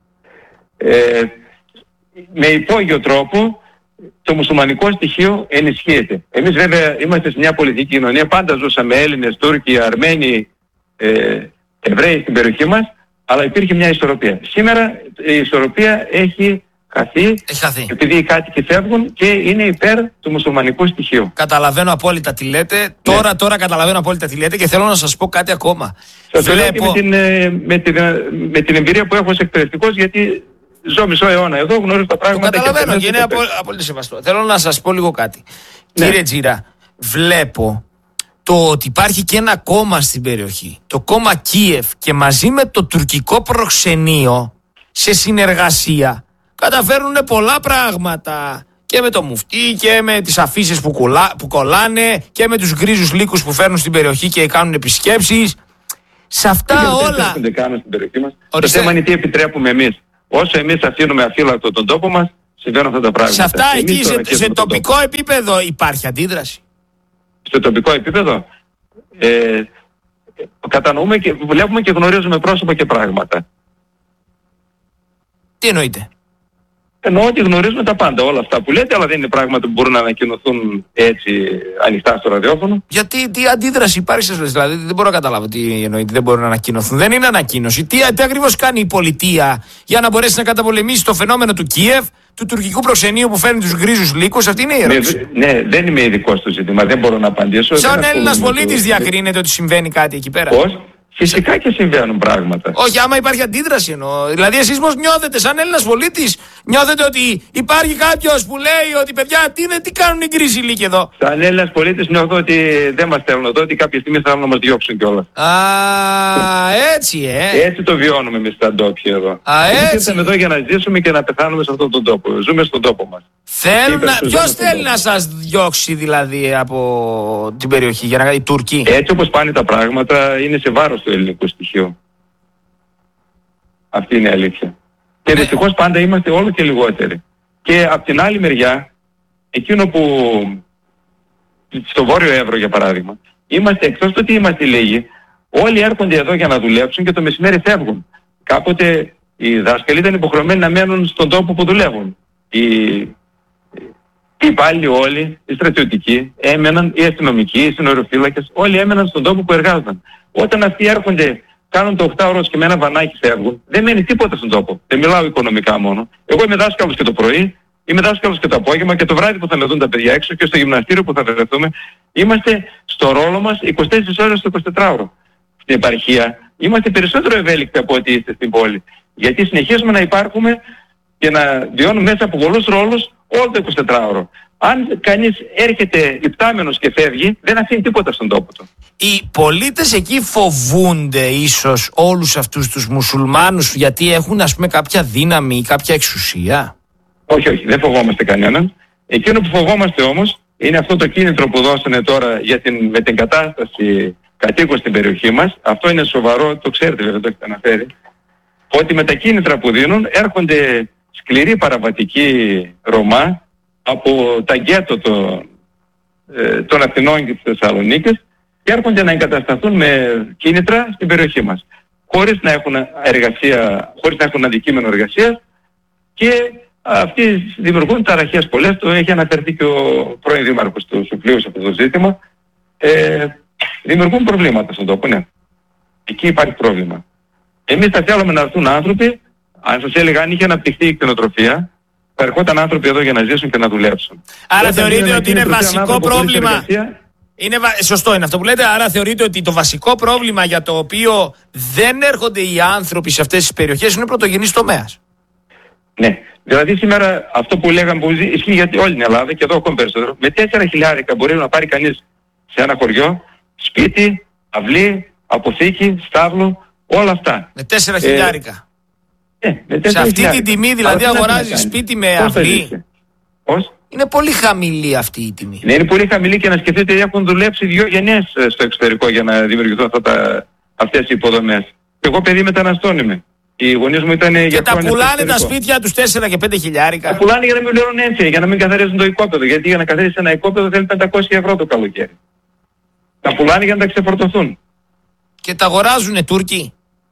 Με υπόγειο τρόπο το μουσουλμανικό στοιχείο ενισχύεται. Εμείς βέβαια είμαστε σε μια πολιτική κοινωνία, πάντα ζούσαμε Έλληνες, Τούρκοι, Αρμένοι, Εβραίοι στην περιοχή μας, αλλά υπήρχε μια ισορροπία. Σήμερα η ισορροπία έχει χαθεί, επειδή οι κάτοικοι φεύγουν και είναι υπέρ του μουσουλμανικού στοιχείου. Καταλαβαίνω απόλυτα τι λέτε. Τώρα καταλαβαίνω απόλυτα τι λέτε και θέλω να σας πω κάτι ακόμα. Σας λέω και με την εμπειρία που έχω ως εκπαιδευτικός, γιατί ζω μισό αιώνα εδώ, γνωρίζω τα πράγματα. Το καταλαβαίνω και είναι απόλυτα σεβαστό. Θέλω να σας πω λίγο κάτι. Κύριε Τζίρα, βλέπω το ότι υπάρχει και ένα κόμμα στην περιοχή, το κόμμα Κίεφ, και μαζί με το τουρκικό προξενείο σε συνεργασία καταφέρνουν πολλά πράγματα. Και με το μουφτί και με τις αφίσες που κολλάνε και με τους γκρίζους λύκους που φέρνουν στην περιοχή και κάνουν επισκέψεις. Σε αυτά όλα. Δεν κάνουν στην περιοχή μας. Το θέμα είναι τι επιτρέπουμε εμείς. Όσο εμείς αφήνουμε αφύλακτο τον τόπο μας, συμβαίνουν αυτά τα πράγματα. Σε αυτά εκεί, σε τοπικό επίπεδο υπάρχει αντίδραση. Στο τοπικό επίπεδο κατανοούμε και βλέπουμε και γνωρίζουμε πρόσωπα και πράγματα. Τι εννοείτε? Εννοώ ότι γνωρίζουμε τα πάντα, όλα αυτά που λέτε, αλλά δεν είναι πράγματα που μπορούν να ανακοινωθούν έτσι ανοιχτά στο ραδιόφωνο. Γιατί τι αντίδραση υπάρχει, δηλαδή δεν μπορώ να καταλάβω τι εννοείται, δεν μπορούν να ανακοινωθούν. Δεν είναι ανακοίνωση. Τι ακριβώς κάνει η πολιτεία για να μπορέσει να καταπολεμήσει το φαινόμενο του Κίεβ, του τουρκικού προξενείου που φέρνει τους γκρίζους λύκους? Αυτή είναι η ερώτηση. Ναι, δεν είμαι ειδικός στο ζήτημα, δεν μπορώ να απαντήσω. Σαν Έλληνας πολίτης διακρίνεται ότι συμβαίνει κάτι εκεί πέρα? Πώς? Φυσικά και συμβαίνουν πράγματα. Όχι, άμα υπάρχει αντίδραση εννοώ. Δηλαδή, εσείς πώς νιώθετε, σαν Έλληνας πολίτης, νιώθετε ότι υπάρχει κάποιος που λέει ότι παιδιά, τι κάνουν οι γκρίζοι λύκοι εδώ? Σαν Έλληνας πολίτης νιώθω ότι δεν μας θέλουν εδώ, ότι κάποια στιγμή θέλουν να μας διώξουν κιόλας. Α, έτσι, Έτσι το βιώνουμε εμείς τα ντόπια εδώ. Έτσι. Ήρθαμε εδώ για να ζήσουμε και να πεθάνουμε σε αυτόν τον τόπο. Ζούμε στον τόπο μας. Ποιος θέλει να σας διώξει δηλαδή από την περιοχή, για να κάνει οι Τούρκοι? Έτσι όπως πάνε τα πράγματα, είναι σε βάρος του ελληνικού στοιχείου. Αυτή είναι η αλήθεια. Και δυστυχώς πάντα είμαστε όλο και λιγότεροι. Και από την άλλη μεριά, εκείνο που στο Βόρειο Εύρο για παράδειγμα, είμαστε εκτός του ότι είμαστε λίγοι, όλοι έρχονται εδώ για να δουλέψουν και το μεσημέρι φεύγουν. Κάποτε οι δάσκαλοι ήταν υποχρεωμένοι να μένουν στον τόπο που δουλεύουν. Οι υπάλληλοι όλοι, οι στρατιωτικοί έμεναν, οι αστυνομικοί, οι συνοριοφύλακες, όλοι έμεναν στον τόπο που εργάζονταν. Όταν αυτοί έρχονται, κάνουν το 8ωρο και με ένα βανάκι φεύγουν, δεν μένει τίποτα στον τόπο. Δεν μιλάω οικονομικά μόνο. Εγώ είμαι δάσκαλος και το πρωί, είμαι δάσκαλος και το απόγευμα και το βράδυ που θα με δουν τα παιδιά έξω και στο γυμναστήριο που θα βρεθούμε. Είμαστε στο ρόλο μας 24 ώρες το 24ωρο. Στην επαρχία είμαστε περισσότερο ευέλικτοι από ό,τι είστε στην πόλη. Γιατί συνεχίζουμε να υπάρχουμε και να βιώνουμε μέσα από πολλούς ρόλους όλο το 24ωρο. Αν κανείς έρχεται υπτάμενος και φεύγει, δεν αφήνει τίποτα στον τόπο του. Οι πολίτες εκεί φοβούνται ίσως όλους αυτούς τους μουσουλμάνους γιατί έχουν ας πούμε κάποια δύναμη ή κάποια εξουσία? Όχι, δεν φοβόμαστε κανέναν. Εκείνο που φοβόμαστε όμως είναι αυτό το κίνητρο που δώσανε τώρα για με την κατάσταση κατοίκων στην περιοχή μας. Αυτό είναι σοβαρό, το ξέρετε βέβαια, το έχετε αναφέρει. Ότι με τα κίνητρα που δίνουν έρχονται σκληροί παραβατικοί Ρωμά από τα γκέτο των Αθηνών και της Θεσσαλονίκης και έρχονται να εγκατασταθούν με κίνητρα στην περιοχή μας. Χωρίς να έχουν εργασία, χωρίς να έχουν αντικείμενο εργασίας και αυτοί δημιουργούν ταραχές πολλές. Το έχει αναφερθεί και ο πρώην δήμαρχος του Σουφλίου σε αυτό το ζήτημα. Δημιουργούν προβλήματα στον τόπο, ναι. Εκεί υπάρχει πρόβλημα. Εμείς θα θέλαμε να έρθουν άνθρωποι, αν σας έλεγα αν είχε αναπτυχθεί η κτηνοτροφία, θα ερχόταν άνθρωποι εδώ για να ζήσουν και να δουλέψουν. Άρα θεωρείτε ότι είναι βασικό πρόβλημα? Σωστό είναι αυτό που λέτε. Άρα θεωρείτε ότι το βασικό πρόβλημα για το οποίο δεν έρχονται οι άνθρωποι σε αυτές τις περιοχές είναι πρωτογενής τομέας? Ναι. Δηλαδή σήμερα αυτό που λέγαμε που ισχύει για όλη την Ελλάδα και εδώ ακόμη περισσότερο. Με 4.000 μπορεί να πάρει κανείς σε ένα χωριό σπίτι, αυλή, αποθήκη, στάβλο, όλα αυτά. Με 4.000. Σε αυτή την τιμή δηλαδή αγοράζει σπίτι με αυλή? Πώς? Είναι πολύ χαμηλή αυτή η τιμή. Ναι, είναι πολύ χαμηλή και να σκεφτείτε ότι έχουν δουλέψει 2 γενιές στο εξωτερικό για να δημιουργηθούν αυτές οι υποδομές. Εγώ παιδί μεταναστών είμαι. Οι γονείς μου ήταν για τα πουλάνε τα σπίτια τους 4 και 5.000. Τα πουλάνε για να μην πληρώνουν έμφυα, για να μην καθαρίζουν το οικόπεδο. Γιατί για να καθαρίσει ένα οικόπεδο θέλει 500 ευρώ το καλοκαίρι. Τα πουλάνε για να τα ξεφορτωθούν. Και τα αγοράζουνε Τούρκοι?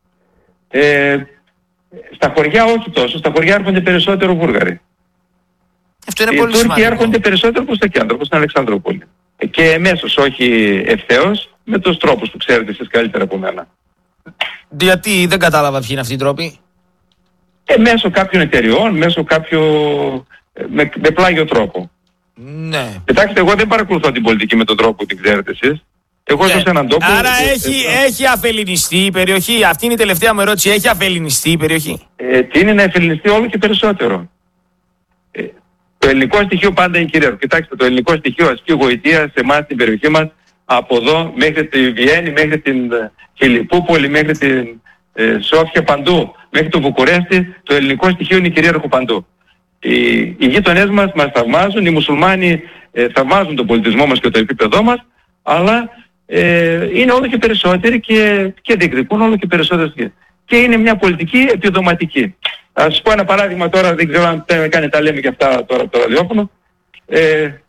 Στα χωριά όχι τόσο. Στα χωριά έρχονται περισσότερο Βούλγαροι. Αυτό είναι πολύ σημαντικό. Οι Τούρκοι έρχονται περισσότερο προς το κέντρο, προς την Αλεξανδρούπολη. Και εμέσως, όχι ευθέως, με τους τρόπους που ξέρετε εσείς καλύτερα από μένα. Γιατί δεν κατάλαβα ποιοι είναι αυτοί οι τρόποι? Μέσω κάποιων εταιριών, μέσω με πλάγιο τρόπο. Ναι. Κοιτάξτε, εγώ δεν παρακολουθώ την πολιτική με τον τρόπο που την ξέρετε εσείς. Εγώ ζω σε έναν τόπο. Άρα έχει αφελινιστεί η περιοχή. Αυτή είναι η τελευταία μου ερώτηση. Έχει αφελινιστεί η περιοχή? Τι είναι να αφελινιστεί όλο και περισσότερο. Το ελληνικό στοιχείο πάντα είναι κυρίαρχο. Κοιτάξτε, το ελληνικό στοιχείο ασκεί γοητεία σε εμάς στην περιοχή μας από εδώ μέχρι τη Βιέννη, μέχρι την Φιλιππούπολη, μέχρι την Σόφια, παντού. μέχρι το Βουκουρέστι, το ελληνικό στοιχείο είναι κυρίαρχο παντού. Οι γείτονές μας θαυμάζουν, οι μουσουλμάνοι θαυμάζουν τον πολιτισμό μας και το επίπεδό μας, αλλά είναι όλο και περισσότεροι και διεκδικούν όλο και περισσότερες. Και είναι μια πολιτική επιδοματική. Ας σας πω ένα παράδειγμα τώρα, δεν ξέρω αν κάνει τα λέμε και αυτά τώρα το ραδιόφωνο.